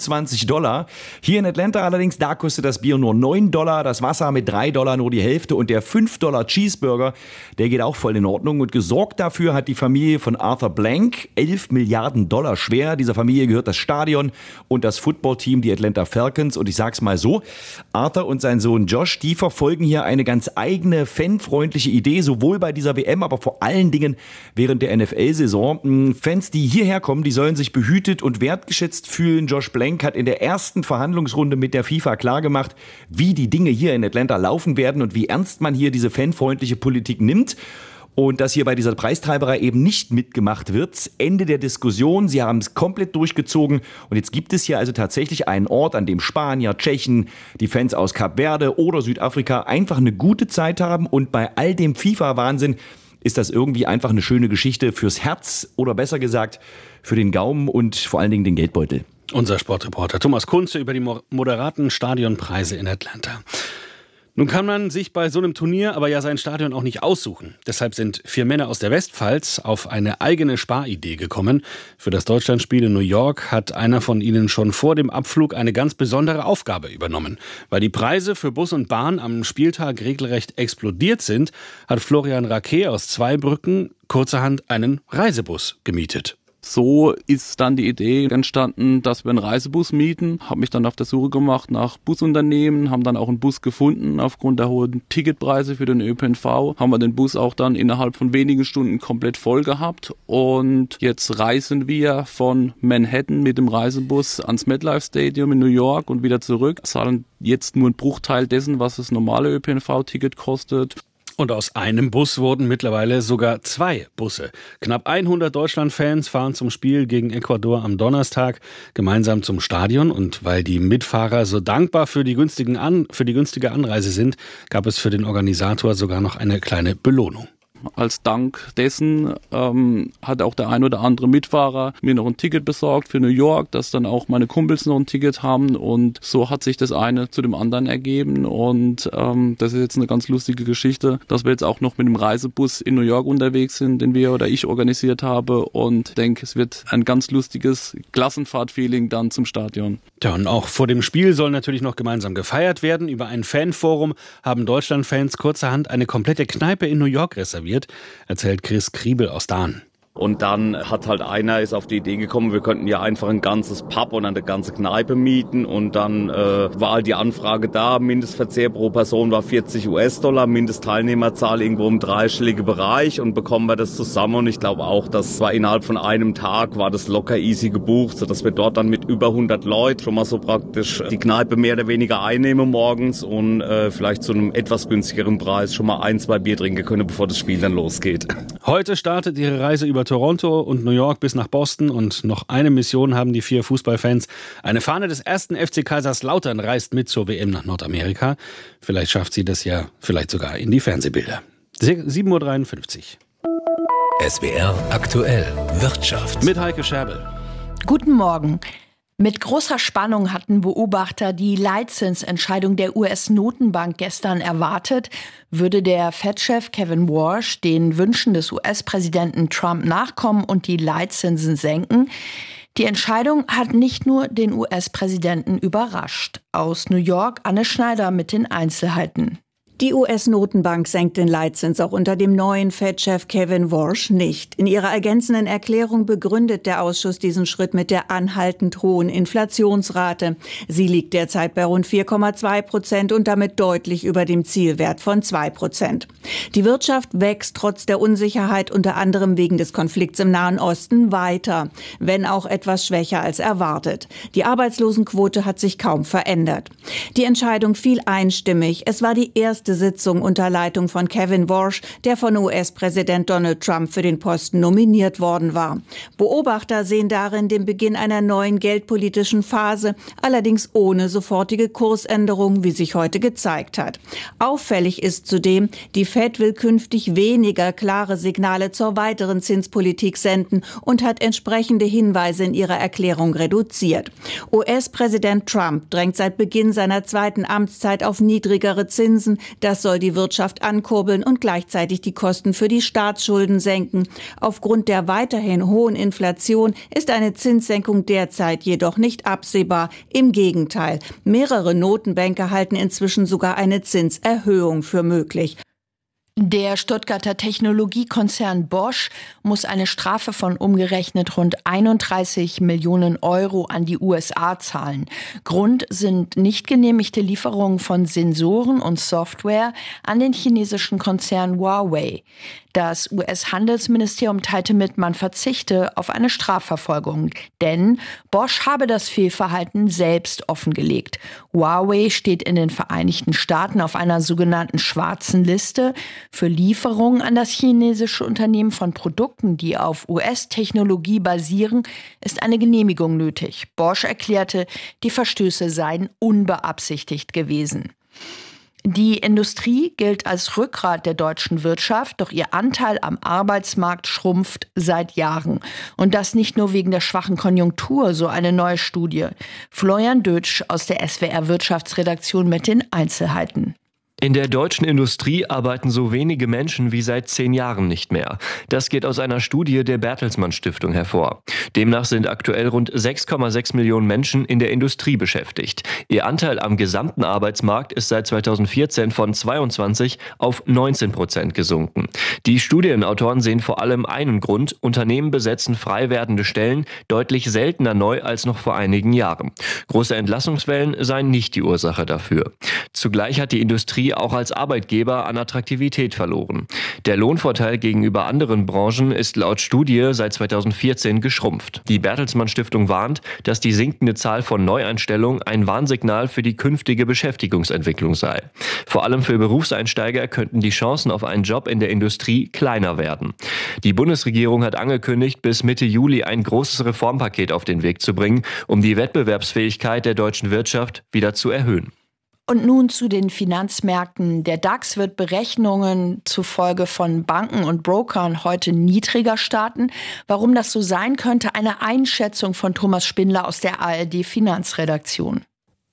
$21. Hier in Atlanta allerdings, da kostet das Bier nur $9, das Wasser mit $3 nur die Hälfte und der $5 Cheeseburger, der geht auch voll in Ordnung. Und gesorgt dafür hat die Familie von Arthur Blank, $11 Milliarden schwer. Dieser Familie gehört das Stadion und das Footballteam, die Atlanta Falcons. Und ich sag's mal so, Arthur und sein Sohn Josh, die verfolgen hier eine ganz eigene, fanfreundliche Idee, sowohl bei dieser WM, aber vor allen Dingen während der NFL-Saison. Fans, die hierher kommen, die sollen sich behütet und wertgeschätzt fühlen. Josh Blank hat in der ersten Verhandlungsrunde mit der FIFA klargemacht, wie die Dinge hier in Atlanta laufen werden und wie ernst man hier diese fanfreundliche Politik nimmt. Und dass hier bei dieser Preistreiberei eben nicht mitgemacht wird. Ende der Diskussion, sie haben es komplett durchgezogen. Und jetzt gibt es hier also tatsächlich einen Ort, an dem Spanier, Tschechen, die Fans aus Kap Verde oder Südafrika einfach eine gute Zeit haben. Und bei all dem FIFA-Wahnsinn ist das irgendwie einfach eine schöne Geschichte fürs Herz oder besser gesagt für den Gaumen und vor allen Dingen den Geldbeutel. Unser Sportreporter Thomas Kunze über die moderaten Stadionpreise in Atlanta. Nun kann man sich bei so einem Turnier aber ja sein Stadion auch nicht aussuchen. Deshalb sind 4 Männer aus der Westpfalz auf eine eigene Sparidee gekommen. Für das Deutschlandspiel in New York hat einer von ihnen schon vor dem Abflug eine ganz besondere Aufgabe übernommen. Weil die Preise für Bus und Bahn am Spieltag regelrecht explodiert sind, hat Florian Raquet aus Zweibrücken kurzerhand einen Reisebus gemietet. So ist dann die Idee entstanden, dass wir einen Reisebus mieten. Habe mich dann auf der Suche gemacht nach Busunternehmen, haben dann auch einen Bus gefunden. Aufgrund der hohen Ticketpreise für den ÖPNV haben wir den Bus auch dann innerhalb von wenigen Stunden komplett voll gehabt. Und jetzt reisen wir von Manhattan mit dem Reisebus ans MetLife Stadium in New York und wieder zurück. Zahlen jetzt nur einen Bruchteil dessen, was das normale ÖPNV-Ticket kostet. Und aus einem Bus wurden mittlerweile sogar 2 Busse. Knapp 100 Deutschland-Fans fahren zum Spiel gegen Ecuador am Donnerstag gemeinsam zum Stadion. Und weil die Mitfahrer so dankbar für die günstige Anreise sind, gab es für den Organisator sogar noch eine kleine Belohnung. Als Dank dessen hat auch der ein oder andere Mitfahrer mir noch ein Ticket besorgt für New York, dass dann auch meine Kumpels noch ein Ticket haben und so hat sich das eine zu dem anderen ergeben und das ist jetzt eine ganz lustige Geschichte, dass wir jetzt auch noch mit dem Reisebus in New York unterwegs sind, den wir oder ich organisiert habe und denke, es wird ein ganz lustiges Klassenfahrt-Feeling dann zum Stadion. Ja, und auch vor dem Spiel soll natürlich noch gemeinsam gefeiert werden. Über ein Fanforum haben Deutschland-Fans kurzerhand eine komplette Kneipe in New York reserviert, erzählt Chris Kriebel aus Dahn. Und dann hat halt einer ist auf die Idee gekommen, wir könnten ja einfach ein ganzes Pub und eine ganze Kneipe mieten. Und dann war halt die Anfrage da, Mindestverzehr pro Person war $40, Mindestteilnehmerzahl irgendwo im dreistelligen Bereich und bekommen wir das zusammen. Und ich glaube auch, das war innerhalb von einem Tag, war das locker easy gebucht, sodass wir dort dann mit über 100 Leuten schon mal so praktisch die Kneipe mehr oder weniger einnehmen morgens und vielleicht zu einem etwas günstigeren Preis schon mal 1-2 Bier trinken können, bevor das Spiel dann losgeht. Heute startet ihre Reise über Toronto und New York bis nach Boston und noch eine Mission haben die 4 Fußballfans. Eine Fahne des ersten FC Kaiserslautern reist mit zur WM nach Nordamerika. Vielleicht schafft sie das ja vielleicht sogar in die Fernsehbilder. 7:53 Uhr. SWR aktuell Wirtschaft. Mit Heike Scherbel. Guten Morgen. Mit großer Spannung hatten Beobachter die Leitzinsentscheidung der US-Notenbank gestern erwartet. Würde der Fed-Chef Kevin Warsh den Wünschen des US-Präsidenten Trump nachkommen und die Leitzinsen senken? Die Entscheidung hat nicht nur den US-Präsidenten überrascht. Aus New York Anne Schneider mit den Einzelheiten. Die US-Notenbank senkt den Leitzins auch unter dem neuen Fed-Chef Kevin Warsh nicht. In ihrer ergänzenden Erklärung begründet der Ausschuss diesen Schritt mit der anhaltend hohen Inflationsrate. Sie liegt derzeit bei rund 4,2% und damit deutlich über dem Zielwert von 2%. Die Wirtschaft wächst trotz der Unsicherheit unter anderem wegen des Konflikts im Nahen Osten weiter, wenn auch etwas schwächer als erwartet. Die Arbeitslosenquote hat sich kaum verändert. Die Entscheidung fiel einstimmig. Es war die erste Sitzung unter Leitung von Kevin Warsh, der von US-Präsident Donald Trump für den Posten nominiert worden war. Beobachter sehen darin den Beginn einer neuen geldpolitischen Phase, allerdings ohne sofortige Kursänderung, wie sich heute gezeigt hat. Auffällig ist zudem, die Fed will künftig weniger klare Signale zur weiteren Zinspolitik senden und hat entsprechende Hinweise in ihrer Erklärung reduziert. US-Präsident Trump drängt seit Beginn seiner zweiten Amtszeit auf niedrigere Zinsen. Das soll die Wirtschaft ankurbeln und gleichzeitig die Kosten für die Staatsschulden senken. Aufgrund der weiterhin hohen Inflation ist eine Zinssenkung derzeit jedoch nicht absehbar. Im Gegenteil, mehrere Notenbanker halten inzwischen sogar eine Zinserhöhung für möglich. Der Stuttgarter Technologiekonzern Bosch muss eine Strafe von umgerechnet rund 31 Millionen Euro an die USA zahlen. Grund sind nicht genehmigte Lieferungen von Sensoren und Software an den chinesischen Konzern Huawei. Das US-Handelsministerium teilte mit, man verzichte auf eine Strafverfolgung, denn Bosch habe das Fehlverhalten selbst offengelegt. Huawei steht in den Vereinigten Staaten auf einer sogenannten schwarzen Liste. Für Lieferungen an das chinesische Unternehmen von Produkten, die auf US-Technologie basieren, ist eine Genehmigung nötig. Bosch erklärte, die Verstöße seien unbeabsichtigt gewesen. Die Industrie gilt als Rückgrat der deutschen Wirtschaft, doch ihr Anteil am Arbeitsmarkt schrumpft seit Jahren. Und das nicht nur wegen der schwachen Konjunktur, so eine neue Studie. Florian Dötsch aus der SWR Wirtschaftsredaktion mit den Einzelheiten. In der deutschen Industrie arbeiten so wenige Menschen wie seit 10 Jahren nicht mehr. Das geht aus einer Studie der Bertelsmann Stiftung hervor. Demnach sind aktuell rund 6,6 Millionen Menschen in der Industrie beschäftigt. Ihr Anteil am gesamten Arbeitsmarkt ist seit 2014 von 22 auf 19% gesunken. Die Studienautoren sehen vor allem einen Grund: Unternehmen besetzen frei werdende Stellen deutlich seltener neu als noch vor einigen Jahren. Große Entlassungswellen seien nicht die Ursache dafür. Zugleich hat die Industrie auch als Arbeitgeber an Attraktivität verloren. Der Lohnvorteil gegenüber anderen Branchen ist laut Studie seit 2014 geschrumpft. Die Bertelsmann Stiftung warnt, dass die sinkende Zahl von Neueinstellungen ein Warnsignal für die künftige Beschäftigungsentwicklung sei. Vor allem für Berufseinsteiger könnten die Chancen auf einen Job in der Industrie kleiner werden. Die Bundesregierung hat angekündigt, bis Mitte Juli ein großes Reformpaket auf den Weg zu bringen, um die Wettbewerbsfähigkeit der deutschen Wirtschaft wieder zu erhöhen. Und nun zu den Finanzmärkten. Der DAX wird Berechnungen zufolge von Banken und Brokern heute niedriger starten. Warum das so sein könnte, eine Einschätzung von Thomas Spindler aus der ARD-Finanzredaktion.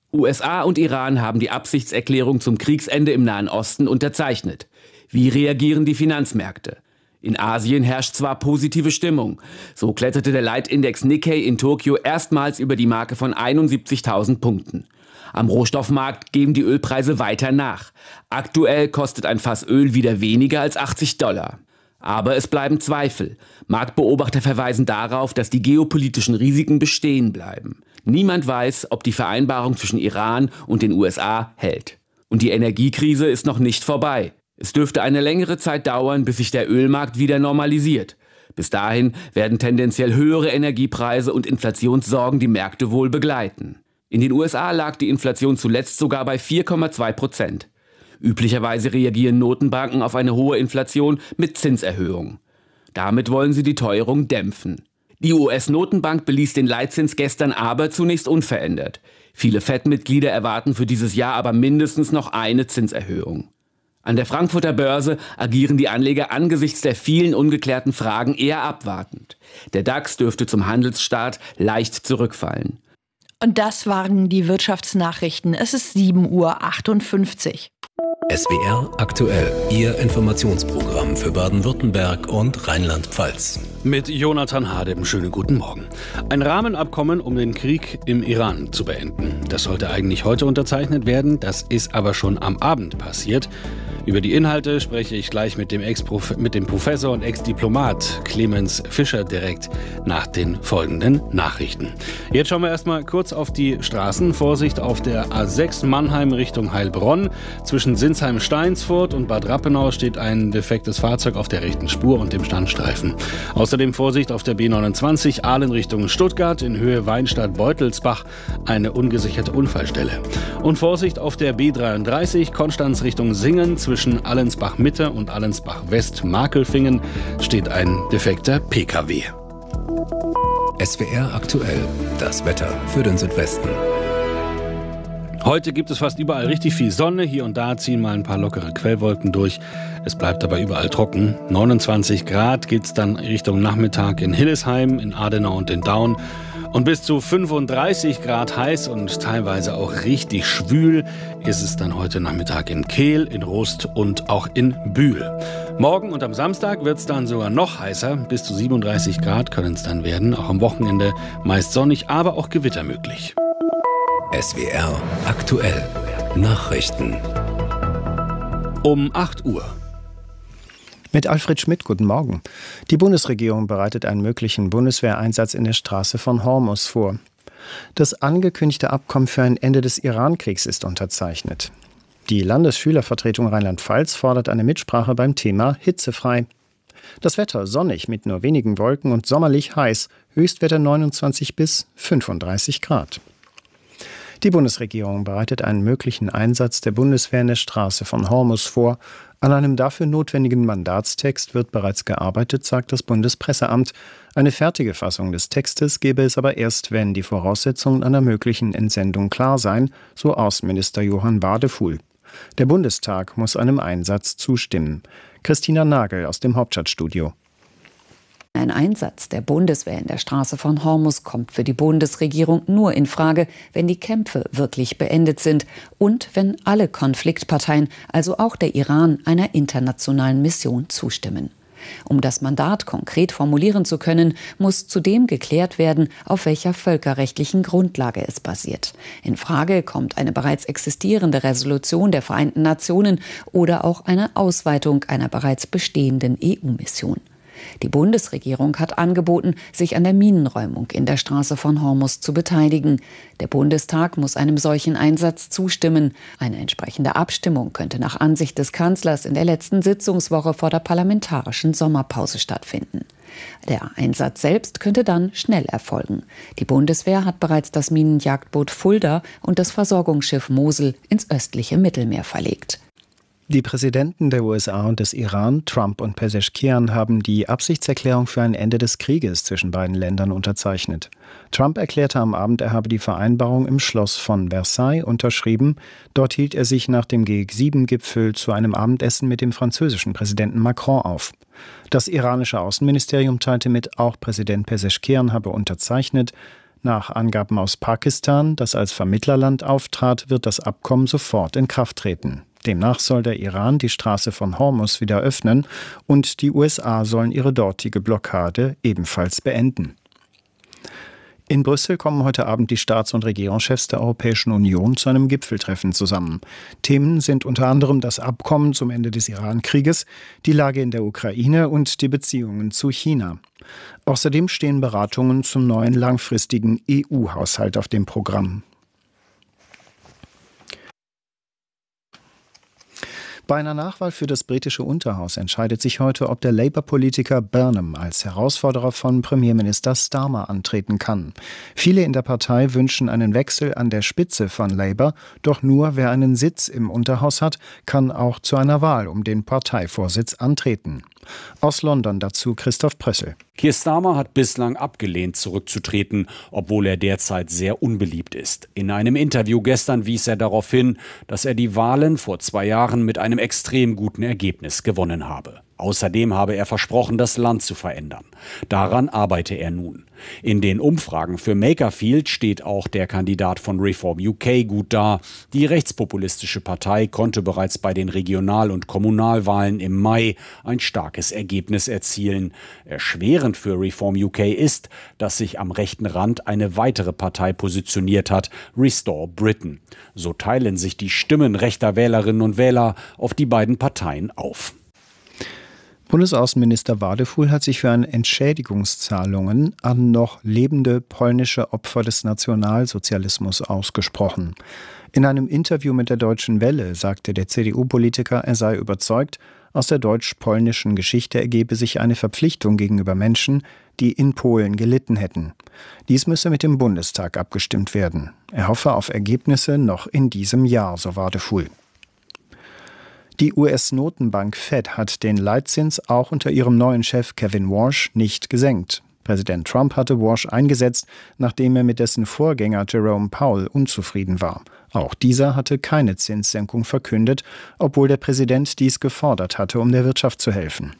USA und Iran haben die Absichtserklärung zum Kriegsende im Nahen Osten unterzeichnet. Wie reagieren die Finanzmärkte? In Asien herrscht zwar positive Stimmung. So kletterte der Leitindex Nikkei in Tokio erstmals über die Marke von 71.000 Punkten. Am Rohstoffmarkt geben die Ölpreise weiter nach. Aktuell kostet ein Fass Öl wieder weniger als $80. Aber es bleiben Zweifel. Marktbeobachter verweisen darauf, dass die geopolitischen Risiken bestehen bleiben. Niemand weiß, ob die Vereinbarung zwischen Iran und den USA hält. Und die Energiekrise ist noch nicht vorbei. Es dürfte eine längere Zeit dauern, bis sich der Ölmarkt wieder normalisiert. Bis dahin werden tendenziell höhere Energiepreise und Inflationssorgen die Märkte wohl begleiten. In den USA lag die Inflation zuletzt sogar bei 4,2%. Üblicherweise reagieren Notenbanken auf eine hohe Inflation mit Zinserhöhungen. Damit wollen sie die Teuerung dämpfen. Die US-Notenbank beließ den Leitzins gestern aber zunächst unverändert. Viele FED-Mitglieder erwarten für dieses Jahr aber mindestens noch eine Zinserhöhung. An der Frankfurter Börse agieren die Anleger angesichts der vielen ungeklärten Fragen eher abwartend. Der DAX dürfte zum Handelsstart leicht zurückfallen. Und das waren die Wirtschaftsnachrichten. Es ist 7:58 Uhr. SWR aktuell, Ihr Informationsprogramm für Baden-Württemberg und Rheinland-Pfalz. Mit Jonathan Hadem, schönen guten Morgen. Ein Rahmenabkommen, um den Krieg im Iran zu beenden. Das sollte eigentlich heute unterzeichnet werden, das ist aber schon am Abend passiert. Über die Inhalte spreche ich gleich mit dem Professor und Ex-Diplomat Clemens Fischer direkt nach den folgenden Nachrichten. Jetzt schauen wir erstmal kurz auf die Straßen. Vorsicht auf der A6 Mannheim Richtung Heilbronn. Zwischen Sinsheim-Steinsfurt und Bad Rappenau steht ein defektes Fahrzeug auf der rechten Spur und dem Standstreifen. Außerdem Vorsicht auf der B29 Aalen Richtung Stuttgart in Höhe Weinstadt-Beutelsbach, eine ungesicherte Unfallstelle. Und Vorsicht auf der B33 Konstanz Richtung Singen zwischen Allensbach-Mitte und Allensbach-West-Makelfingen steht ein defekter PKW. SWR aktuell, das Wetter für den Südwesten. Heute gibt es fast überall richtig viel Sonne. Hier und da ziehen mal ein paar lockere Quellwolken durch. Es bleibt aber überall trocken. 29 Grad gibt's dann Richtung Nachmittag in Hillesheim, in Adenau und in Daun. Und bis zu 35 Grad heiß und teilweise auch richtig schwül ist es dann heute Nachmittag in Kehl, in Rust und auch in Bühl. Morgen und am Samstag wird es dann sogar noch heißer. Bis zu 37 Grad können es dann werden. Auch am Wochenende meist sonnig, aber auch Gewitter möglich. SWR aktuell. Nachrichten. Um 8 Uhr. Mit Alfred Schmidt, guten Morgen. Die Bundesregierung bereitet einen möglichen Bundeswehreinsatz in der Straße von Hormuz vor. Das angekündigte Abkommen für ein Ende des Iran-Kriegs ist unterzeichnet. Die Landesschülervertretung Rheinland-Pfalz fordert eine Mitsprache beim Thema hitzefrei. Das Wetter sonnig mit nur wenigen Wolken und sommerlich heiß, Höchstwetter 29 bis 35 Grad. Die Bundesregierung bereitet einen möglichen Einsatz der Bundeswehr in der Straße von Hormuz vor. An einem dafür notwendigen Mandatstext wird bereits gearbeitet, sagt das Bundespresseamt. Eine fertige Fassung des Textes gäbe es aber erst, wenn die Voraussetzungen einer möglichen Entsendung klar seien, so Außenminister Johann Wadefuhl. Der Bundestag muss einem Einsatz zustimmen. Christina Nagel aus dem Hauptstadtstudio. Ein Einsatz der Bundeswehr in der Straße von Hormuz kommt für die Bundesregierung nur in Frage, wenn die Kämpfe wirklich beendet sind und wenn alle Konfliktparteien, also auch der Iran, einer internationalen Mission zustimmen. Um das Mandat konkret formulieren zu können, muss zudem geklärt werden, auf welcher völkerrechtlichen Grundlage es basiert. In Frage kommt eine bereits existierende Resolution der Vereinten Nationen oder auch eine Ausweitung einer bereits bestehenden EU-Mission. Die Bundesregierung hat angeboten, sich an der Minenräumung in der Straße von Hormuz zu beteiligen. Der Bundestag muss einem solchen Einsatz zustimmen. Eine entsprechende Abstimmung könnte nach Ansicht des Kanzlers in der letzten Sitzungswoche vor der parlamentarischen Sommerpause stattfinden. Der Einsatz selbst könnte dann schnell erfolgen. Die Bundeswehr hat bereits das Minenjagdboot Fulda und das Versorgungsschiff Mosel ins östliche Mittelmeer verlegt. Die Präsidenten der USA und des Iran, Trump und Pezeshkian, haben die Absichtserklärung für ein Ende des Krieges zwischen beiden Ländern unterzeichnet. Trump erklärte am Abend, er habe die Vereinbarung im Schloss von Versailles unterschrieben. Dort hielt er sich nach dem G7-Gipfel zu einem Abendessen mit dem französischen Präsidenten Macron auf. Das iranische Außenministerium teilte mit, auch Präsident Pezeshkian habe unterzeichnet. Nach Angaben aus Pakistan, das als Vermittlerland auftrat, wird das Abkommen sofort in Kraft treten. Demnach soll der Iran die Straße von Hormuz wieder öffnen und die USA sollen ihre dortige Blockade ebenfalls beenden. In Brüssel kommen heute Abend die Staats- und Regierungschefs der Europäischen Union zu einem Gipfeltreffen zusammen. Themen sind unter anderem das Abkommen zum Ende des Iran-Krieges, die Lage in der Ukraine und die Beziehungen zu China. Außerdem stehen Beratungen zum neuen langfristigen EU-Haushalt auf dem Programm. Bei einer Nachwahl für das britische Unterhaus entscheidet sich heute, ob der Labour-Politiker Burnham als Herausforderer von Premierminister Starmer antreten kann. Viele in der Partei wünschen einen Wechsel an der Spitze von Labour, doch nur wer einen Sitz im Unterhaus hat, kann auch zu einer Wahl um den Parteivorsitz antreten. Aus London dazu Christoph Prössel. Keir Starmer hat bislang abgelehnt, zurückzutreten, obwohl er derzeit sehr unbeliebt ist. In einem Interview gestern wies er darauf hin, dass er die Wahlen vor 2 Jahren mit einem extrem guten Ergebnis gewonnen habe. Außerdem habe er versprochen, das Land zu verändern. Daran arbeite er nun. In den Umfragen für Makerfield steht auch der Kandidat von Reform UK gut da. Die rechtspopulistische Partei konnte bereits bei den Regional- und Kommunalwahlen im Mai ein starkes Ergebnis erzielen. Erschwerend für Reform UK ist, dass sich am rechten Rand eine weitere Partei positioniert hat, Restore Britain. So teilen sich die Stimmen rechter Wählerinnen und Wähler auf die beiden Parteien auf. Bundesaußenminister Wadefuhl hat sich für Entschädigungszahlungen an noch lebende polnische Opfer des Nationalsozialismus ausgesprochen. In einem Interview mit der Deutschen Welle sagte der CDU-Politiker, er sei überzeugt, aus der deutsch-polnischen Geschichte ergebe sich eine Verpflichtung gegenüber Menschen, die in Polen gelitten hätten. Dies müsse mit dem Bundestag abgestimmt werden. Er hoffe auf Ergebnisse noch in diesem Jahr, so Wadefuhl. Die US-Notenbank Fed hat den Leitzins auch unter ihrem neuen Chef Kevin Warsh nicht gesenkt. Präsident Trump hatte Warsh eingesetzt, nachdem er mit dessen Vorgänger Jerome Powell unzufrieden war. Auch dieser hatte keine Zinssenkung verkündet, obwohl der Präsident dies gefordert hatte, um der Wirtschaft zu helfen.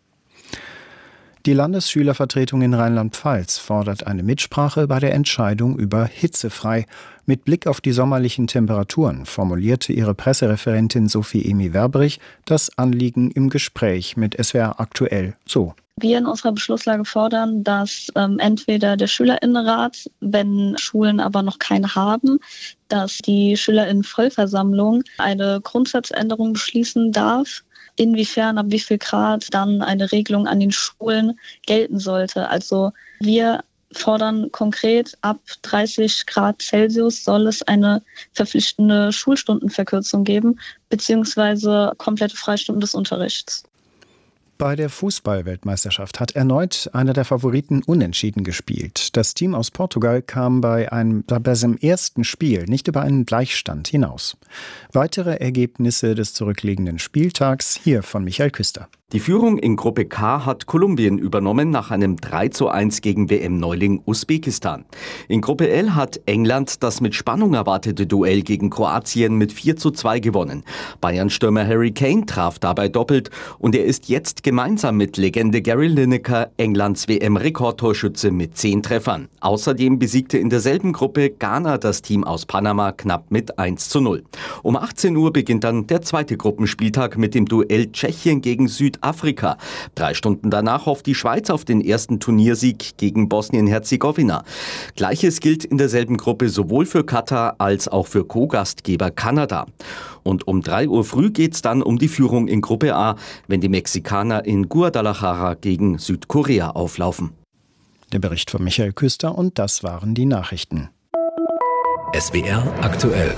Die Landesschülervertretung in Rheinland-Pfalz fordert eine Mitsprache bei der Entscheidung über hitzefrei. Mit Blick auf die sommerlichen Temperaturen formulierte ihre Pressereferentin Sophie Emi Werbrich das Anliegen im Gespräch mit SWR aktuell so. Wir in unserer Beschlusslage fordern, dass entweder der Schülerinnenrat, wenn Schulen aber noch keine haben, dass die Schülerinnenvollversammlung eine Grundsatzänderung beschließen darf, inwiefern, ab wie viel Grad dann eine Regelung an den Schulen gelten sollte. Also wir fordern konkret, ab 30 Grad Celsius soll es eine verpflichtende Schulstundenverkürzung geben, beziehungsweise komplette Freistunden des Unterrichts. Bei der Fußball-Weltmeisterschaft hat erneut einer der Favoriten unentschieden gespielt. Das Team aus Portugal kam bei seinem ersten Spiel nicht über einen Gleichstand hinaus. Weitere Ergebnisse des zurückliegenden Spieltags hier von Michael Küster. Die Führung in Gruppe K hat Kolumbien übernommen nach einem 3:1 gegen WM-Neuling Usbekistan. In Gruppe L hat England das mit Spannung erwartete Duell gegen Kroatien mit 4:2 gewonnen. Bayern-Stürmer Harry Kane traf dabei doppelt und er ist jetzt gemeinsam mit Legende Gary Lineker Englands WM-Rekordtorschütze mit 10 Treffern. Außerdem besiegte in derselben Gruppe Ghana das Team aus Panama knapp mit 1:0. Um 18 Uhr beginnt dann der zweite Gruppenspieltag mit dem Duell Tschechien gegen Südafrika. 3 Stunden danach hofft die Schweiz auf den ersten Turniersieg gegen Bosnien-Herzegowina. Gleiches gilt in derselben Gruppe sowohl für Katar als auch für Co-Gastgeber Kanada. Und um 3 Uhr früh geht's dann um die Führung in Gruppe A, wenn die Mexikaner in Guadalajara gegen Südkorea auflaufen. Der Bericht von Michael Küster und das waren die Nachrichten. SWR aktuell.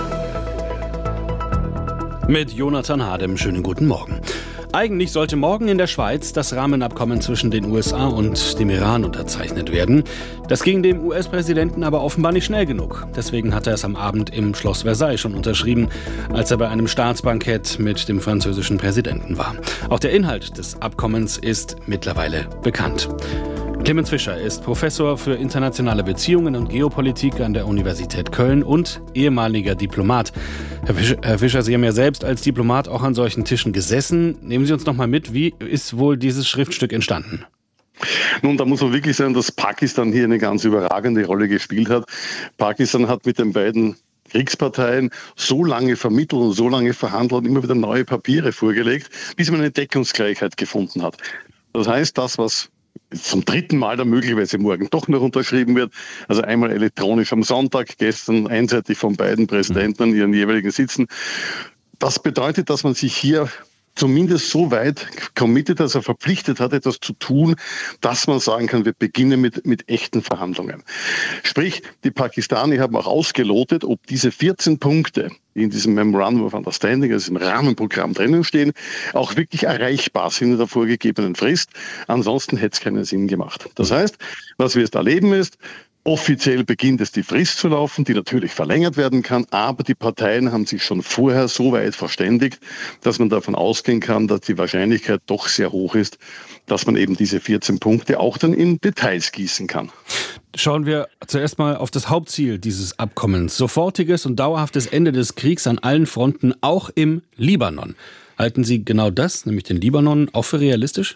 Mit Jonathan Hadem, schönen guten Morgen. Eigentlich sollte morgen in der Schweiz das Rahmenabkommen zwischen den USA und dem Iran unterzeichnet werden. Das ging dem US-Präsidenten aber offenbar nicht schnell genug. Deswegen hat er es am Abend im Schloss Versailles schon unterschrieben, als er bei einem Staatsbankett mit dem französischen Präsidenten war. Auch der Inhalt des Abkommens ist mittlerweile bekannt. Clemens Fischer ist Professor für internationale Beziehungen und Geopolitik an der Universität Köln und ehemaliger Diplomat. Herr Fischer, Sie haben ja selbst als Diplomat auch an solchen Tischen gesessen. Nehmen Sie uns noch mal mit, wie ist wohl dieses Schriftstück entstanden? Nun, da muss man wirklich sagen, dass Pakistan hier eine ganz überragende Rolle gespielt hat. Pakistan hat mit den beiden Kriegsparteien so lange vermittelt und so lange verhandelt und immer wieder neue Papiere vorgelegt, bis man eine Deckungsgleichheit gefunden hat. Das heißt, das, was zum 3. Mal dann möglicherweise morgen doch noch unterschrieben wird. Also einmal elektronisch am Sonntag, gestern einseitig von beiden Präsidenten an ihren jeweiligen Sitzen. Das bedeutet, dass man sich hier zumindest so weit committed, also verpflichtet hat, etwas zu tun, dass man sagen kann, wir beginnen mit echten Verhandlungen. Sprich, die Pakistani haben auch ausgelotet, ob diese 14 Punkte, die in diesem Memorandum of Understanding, also im Rahmenprogramm drinnen stehen, auch wirklich erreichbar sind in der vorgegebenen Frist. Ansonsten hätte es keinen Sinn gemacht. Das heißt, was wir jetzt erleben ist, offiziell beginnt es die Frist zu laufen, die natürlich verlängert werden kann, aber die Parteien haben sich schon vorher so weit verständigt, dass man davon ausgehen kann, dass die Wahrscheinlichkeit doch sehr hoch ist, dass man eben diese 14 Punkte auch dann in Details gießen kann. Schauen wir zuerst mal auf das Hauptziel dieses Abkommens. Sofortiges und dauerhaftes Ende des Kriegs an allen Fronten, auch im Libanon. Halten Sie genau das, nämlich den Libanon, auch für realistisch?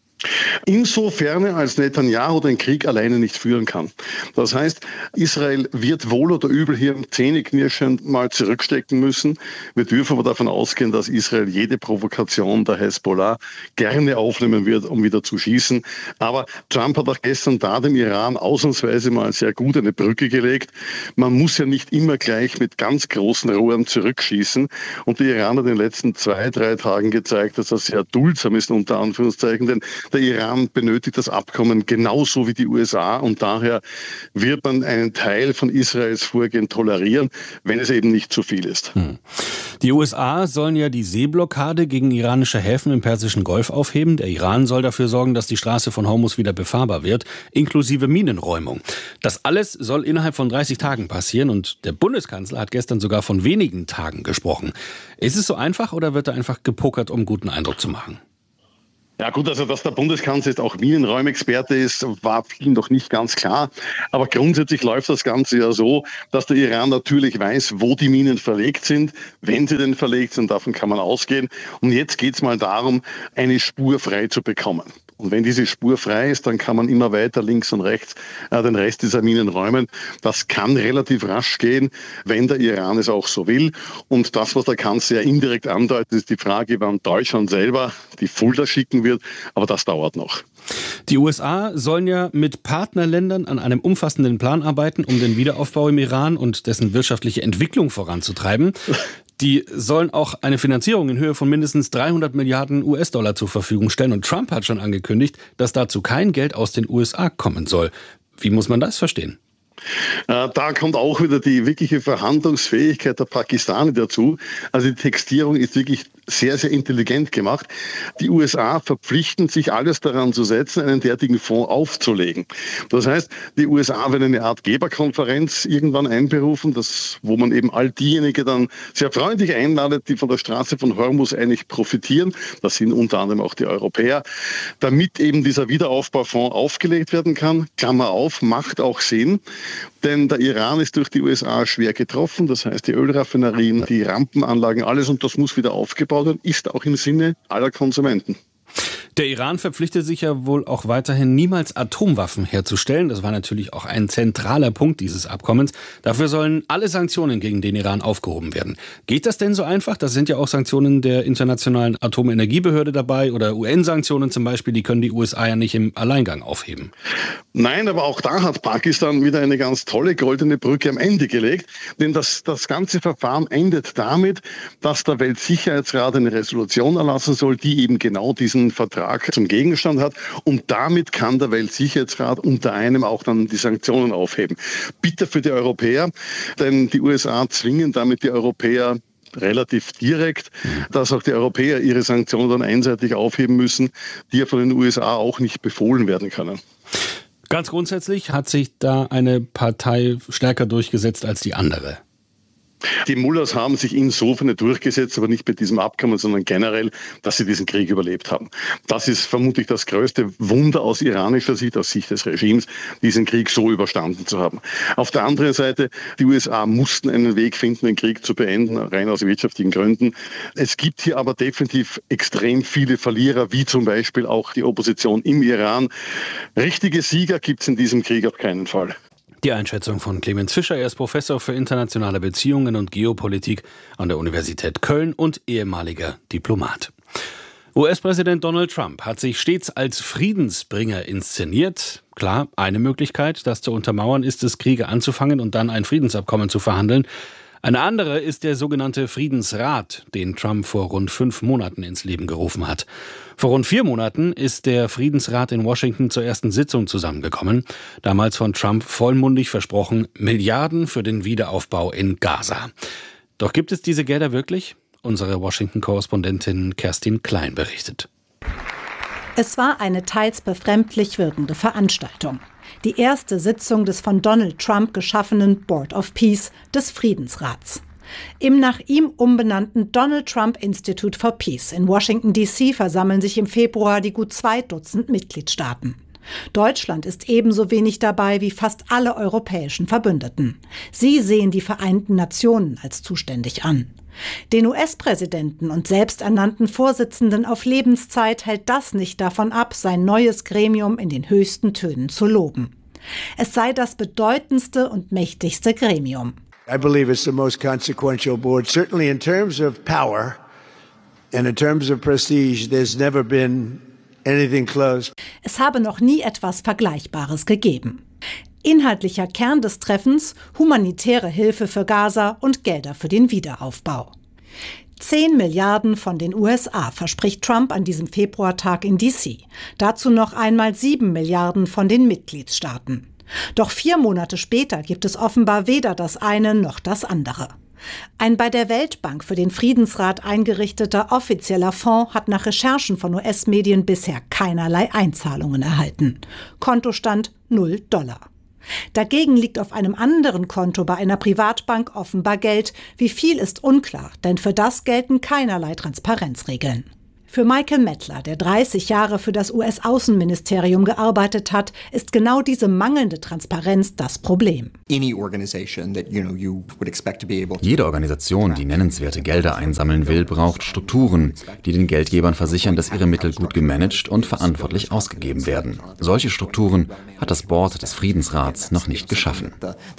Insofern, als Netanyahu den Krieg alleine nicht führen kann. Das heißt, Israel wird wohl oder übel hier zähneknirschend mal zurückstecken müssen. Wir dürfen aber davon ausgehen, dass Israel jede Provokation der Hezbollah gerne aufnehmen wird, um wieder zu schießen. Aber Trump hat auch gestern da dem Iran ausnahmsweise mal sehr gut eine Brücke gelegt. Man muss ja nicht immer gleich mit ganz großen Rohren zurückschießen. Und der Iran hat in den letzten 2-3 Tagen gezeigt, dass er sehr duldsam ist, unter Anführungszeichen, denn der Iran benötigt das Abkommen genauso wie die USA und daher wird man einen Teil von Israels Vorgehen tolerieren, wenn es eben nicht zu viel ist. Die USA sollen ja die Seeblockade gegen iranische Häfen im Persischen Golf aufheben. Der Iran soll dafür sorgen, dass die Straße von Hormuz wieder befahrbar wird, inklusive Minenräumung. Das alles soll innerhalb von 30 Tagen passieren und der Bundeskanzler hat gestern sogar von wenigen Tagen gesprochen. Ist es so einfach oder wird da einfach gepokert, um guten Eindruck zu machen? Ja gut, also dass der Bundeskanzler jetzt auch Minenräumexperte ist, war vielen doch nicht ganz klar. Aber grundsätzlich läuft das Ganze ja so, dass der Iran natürlich weiß, wo die Minen verlegt sind, wenn sie denn verlegt sind, davon kann man ausgehen. Und jetzt geht es mal darum, eine Spur frei zu bekommen. Und wenn diese Spur frei ist, dann kann man immer weiter links und rechts den Rest dieser Minen räumen. Das kann relativ rasch gehen, wenn der Iran es auch so will. Und das, was der Kanzler ja indirekt andeutet, ist die Frage, wann Deutschland selber die Fulda schicken wird. Aber das dauert noch. Die USA sollen ja mit Partnerländern an einem umfassenden Plan arbeiten, um den Wiederaufbau im Iran und dessen wirtschaftliche Entwicklung voranzutreiben. Die sollen auch eine Finanzierung in Höhe von mindestens 300 Milliarden US-Dollar zur Verfügung stellen. Und Trump hat schon angekündigt, dass dazu kein Geld aus den USA kommen soll. Wie muss man das verstehen? Da kommt auch wieder die wirkliche Verhandlungsfähigkeit der Pakistaner dazu. Also die Textierung ist wirklich sehr, sehr intelligent gemacht. Die USA verpflichten sich, alles daran zu setzen, einen derartigen Fonds aufzulegen. Das heißt, die USA werden eine Art Geberkonferenz irgendwann einberufen, wo man eben all diejenigen dann sehr freundlich einladet, die von der Straße von Hormuz eigentlich profitieren. Das sind unter anderem auch die Europäer, damit eben dieser Wiederaufbaufonds aufgelegt werden kann. Klammer auf, macht auch Sinn. Denn der Iran ist durch die USA schwer getroffen. Das heißt, die Ölraffinerien, die Rampenanlagen, alles und das muss wieder aufgebaut werden, ist auch im Sinne aller Konsumenten. Der Iran verpflichtet sich ja wohl auch weiterhin, niemals Atomwaffen herzustellen. Das war natürlich auch ein zentraler Punkt dieses Abkommens. Dafür sollen alle Sanktionen gegen den Iran aufgehoben werden. Geht das denn so einfach? Da sind ja auch Sanktionen der Internationalen Atomenergiebehörde dabei oder UN-Sanktionen zum Beispiel. Die können die USA ja nicht im Alleingang aufheben. Nein, aber auch da hat Pakistan wieder eine ganz tolle goldene Brücke am Ende gelegt. Denn das ganze Verfahren endet damit, dass der Weltsicherheitsrat eine Resolution erlassen soll, die eben genau diesen Vertrag zum Gegenstand hat. Und damit kann der Weltsicherheitsrat unter einem auch dann die Sanktionen aufheben. Bitter für die Europäer, denn die USA zwingen damit die Europäer relativ direkt, dass auch die Europäer ihre Sanktionen dann einseitig aufheben müssen, die ja von den USA auch nicht befohlen werden können. Ganz grundsätzlich hat sich da eine Partei stärker durchgesetzt als die andere. Die Mullahs haben sich insofern durchgesetzt, aber nicht mit diesem Abkommen, sondern generell, dass sie diesen Krieg überlebt haben. Das ist vermutlich das größte Wunder aus iranischer Sicht, aus Sicht des Regimes, diesen Krieg so überstanden zu haben. Auf der anderen Seite, die USA mussten einen Weg finden, den Krieg zu beenden, rein aus wirtschaftlichen Gründen. Es gibt hier aber definitiv extrem viele Verlierer, wie zum Beispiel auch die Opposition im Iran. Richtige Sieger gibt es in diesem Krieg auf keinen Fall. Die Einschätzung von Clemens Fischer. Er ist Professor für internationale Beziehungen und Geopolitik an der Universität Köln und ehemaliger Diplomat. US-Präsident Donald Trump hat sich stets als Friedensbringer inszeniert. Klar, eine Möglichkeit, das zu untermauern, ist es, Kriege anzufangen und dann ein Friedensabkommen zu verhandeln. Eine andere ist der sogenannte Friedensrat, den Trump vor rund 5 Monaten ins Leben gerufen hat. Vor rund 4 Monaten ist der Friedensrat in Washington zur ersten Sitzung zusammengekommen. Damals von Trump vollmundig versprochen, Milliarden für den Wiederaufbau in Gaza. Doch gibt es diese Gelder wirklich? Unsere Washington-Korrespondentin Kerstin Klein berichtet. Es war eine teils befremdlich wirkende Veranstaltung. Die erste Sitzung des von Donald Trump geschaffenen Board of Peace, des Friedensrats. Im nach ihm umbenannten Donald Trump Institute for Peace in Washington D.C. versammeln sich im Februar die gut 2 Dutzend Mitgliedstaaten. Deutschland ist ebenso wenig dabei wie fast alle europäischen Verbündeten. Sie sehen die Vereinten Nationen als zuständig an. Den US-Präsidenten und selbsternannten Vorsitzenden auf Lebenszeit hält das nicht davon ab, sein neues Gremium in den höchsten Tönen zu loben. Es sei das bedeutendste und mächtigste Gremium. I believe it's the most consequential board, certainly in terms of power and in terms of prestige. There's never been anything close. Es habe noch nie etwas Vergleichbares gegeben. Inhaltlicher Kern des Treffens: humanitäre Hilfe für Gaza und Gelder für den Wiederaufbau. 10 Milliarden von den USA verspricht Trump an diesem Februartag in D.C. Dazu noch einmal 7 Milliarden von den Mitgliedstaaten. Doch 4 Monate später gibt es offenbar weder das eine noch das andere. Ein bei der Weltbank für den Friedensrat eingerichteter offizieller Fonds hat nach Recherchen von US-Medien bisher keinerlei Einzahlungen erhalten. Kontostand $0. Dagegen liegt auf einem anderen Konto bei einer Privatbank offenbar Geld. Wie viel ist unklar, denn für das gelten keinerlei Transparenzregeln. Für Michael Mettler, der 30 Jahre für das US-Außenministerium gearbeitet hat, ist genau diese mangelnde Transparenz das Problem. Jede Organisation, die nennenswerte Gelder einsammeln will, braucht Strukturen, die den Geldgebern versichern, dass ihre Mittel gut gemanagt und verantwortlich ausgegeben werden. Solche Strukturen hat das Board des Friedensrats noch nicht geschaffen.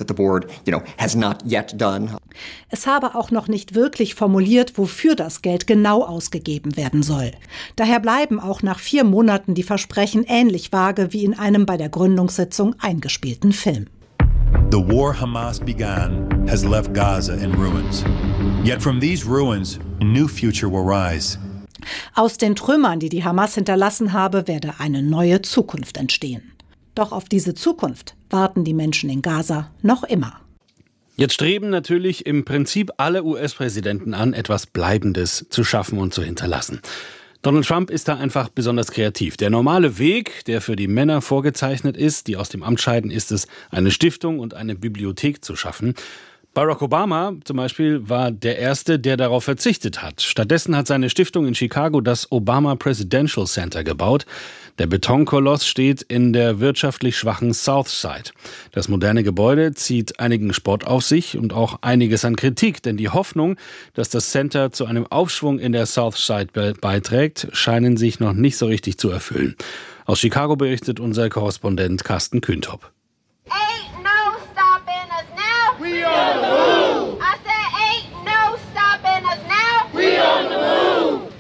Es habe auch noch nicht wirklich formuliert, wofür das Geld genau ausgegeben werden soll. Daher bleiben auch nach 4 Monaten die Versprechen ähnlich vage wie in einem bei der Gründungssitzung eingespielten Film. The war Hamas began has left Gaza in ruins. Yet from these ruins, a new future will rise. Aus den Trümmern, die die Hamas hinterlassen habe, werde eine neue Zukunft entstehen. Doch auf diese Zukunft warten die Menschen in Gaza noch immer. Jetzt streben natürlich im Prinzip alle US-Präsidenten an, etwas Bleibendes zu schaffen und zu hinterlassen. Donald Trump ist da einfach besonders kreativ. Der normale Weg, der für die Männer vorgezeichnet ist, die aus dem Amt scheiden, ist es, eine Stiftung und eine Bibliothek zu schaffen. Barack Obama zum Beispiel war der Erste, der darauf verzichtet hat. Stattdessen hat seine Stiftung in Chicago das Obama Presidential Center gebaut. Der Betonkoloss steht in der wirtschaftlich schwachen South Side. Das moderne Gebäude zieht einigen Spott auf sich und auch einiges an Kritik, denn die Hoffnung, dass das Center zu einem Aufschwung in der South Side beiträgt, scheinen sich noch nicht so richtig zu erfüllen. Aus Chicago berichtet unser Korrespondent Carsten Kühntop. We on the move! I said ain't no stopping us now! We on the move!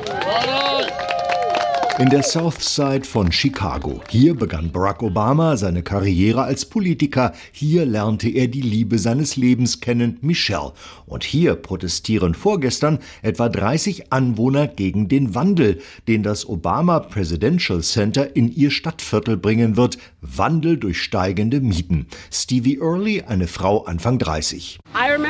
In der South Side von Chicago. Hier begann Barack Obama seine Karriere als Politiker. Hier lernte er die Liebe seines Lebens kennen, Michelle. Und hier protestieren vorgestern etwa 30 Anwohner gegen den Wandel, den das Obama Presidential Center in ihr Stadtviertel bringen wird. Wandel durch steigende Mieten. Stevie Early, eine Frau Anfang 30.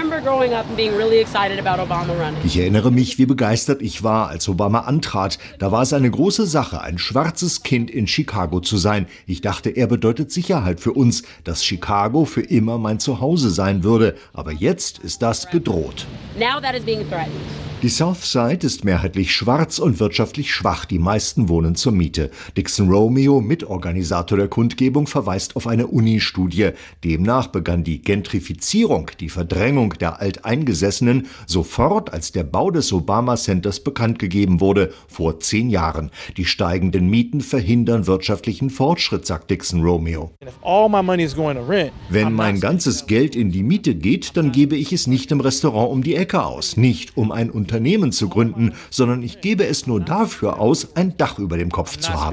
Ich erinnere mich, wie begeistert ich war, als Obama antrat. Da war es eine große Sache, ein schwarzes Kind in Chicago zu sein. Ich dachte, er bedeutet Sicherheit für uns, dass Chicago für immer mein Zuhause sein würde. Aber jetzt ist das bedroht. Die South Side ist mehrheitlich schwarz und wirtschaftlich schwach. Die meisten wohnen zur Miete. Dixon Romeo, Mitorganisator der Kundgebung, verweist auf eine Uni-Studie. Demnach begann die Gentrifizierung, die Verdrängung der Alteingesessenen, sofort, als der Bau des Obama Centers bekannt gegeben wurde, vor 10 Jahren. Die steigenden Mieten verhindern wirtschaftlichen Fortschritt, sagt Dixon Romeo. Wenn mein ganzes Geld in die Miete geht, dann gebe ich es nicht im Restaurant um die Ecke aus, nicht um ein Unternehmen zu gründen, sondern ich gebe es nur dafür aus, ein Dach über dem Kopf zu haben.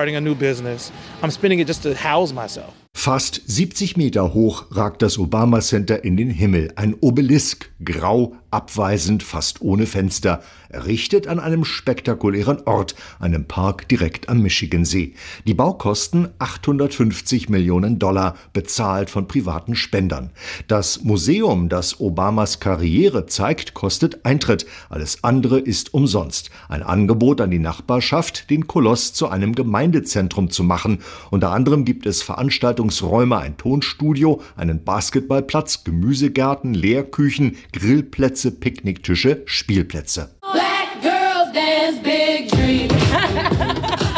Fast 70 Meter hoch ragt das Obama Center in den Himmel. Ein Obelisk, grau, abweisend, fast ohne Fenster. Errichtet an einem spektakulären Ort, einem Park direkt am Michigansee. Die Baukosten $850 Millionen, bezahlt von privaten Spendern. Das Museum, das Obamas Karriere zeigt, kostet Eintritt. Alles andere ist umsonst. Ein Angebot an die Nachbarschaft, den Koloss zu einem Gemeindezentrum zu machen. Unter anderem gibt es Veranstaltungsräume, ein Tonstudio, einen Basketballplatz, Gemüsegärten, Lehrküchen, Grillplätze, Picknicktische, Spielplätze. Black girls dance big dream.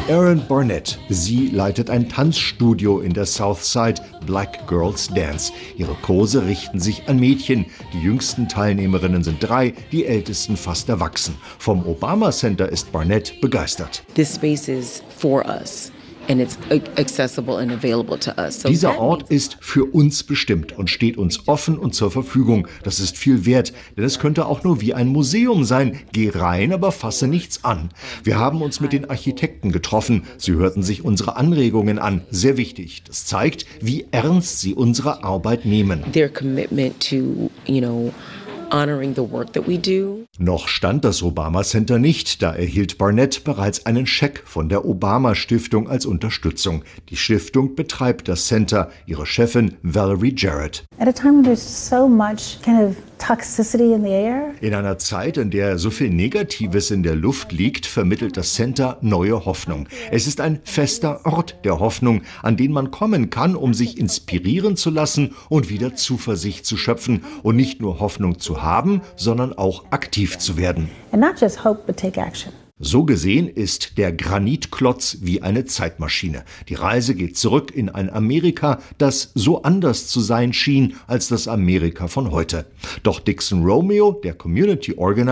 Erin Barnett. Sie leitet ein Tanzstudio in der Southside, Black Girls Dance. Ihre Kurse richten sich an Mädchen. Die jüngsten Teilnehmerinnen sind 3, die ältesten fast erwachsen. Vom Obama Center ist Barnett begeistert. This space is for us. And it's accessible and available to us. So dieser Ort ist für uns bestimmt und steht uns offen und zur Verfügung. Das ist viel wert, denn es könnte auch nur wie ein Museum sein. Geh rein, aber fasse nichts an. Wir haben uns mit den Architekten getroffen. Sie hörten sich unsere Anregungen an. Sehr wichtig. Das zeigt, wie ernst sie unsere Arbeit nehmen. Their commitment to, honoring the work that we do. Noch stand das Obama Center nicht, da erhielt Barnett bereits einen Scheck von der Obama Stiftung als Unterstützung. Die Stiftung betreibt das Center, ihre Chefin Valerie Jarrett. At a time when there's so much kind of toxicity in the air. In einer Zeit, in der so viel Negatives in der Luft liegt, vermittelt das Center neue Hoffnung. Es ist ein fester Ort der Hoffnung, an den man kommen kann, um sich inspirieren zu lassen und wieder Zuversicht zu schöpfen und nicht nur Hoffnung zu haben, sondern auch aktiv zu werden. And not just hope, but take action. So gesehen ist der Granitklotz wie eine Zeitmaschine. Die Reise geht zurück in ein Amerika, das so anders zu sein schien als das Amerika von heute. Doch Dixon Romeo, der Community Organizer,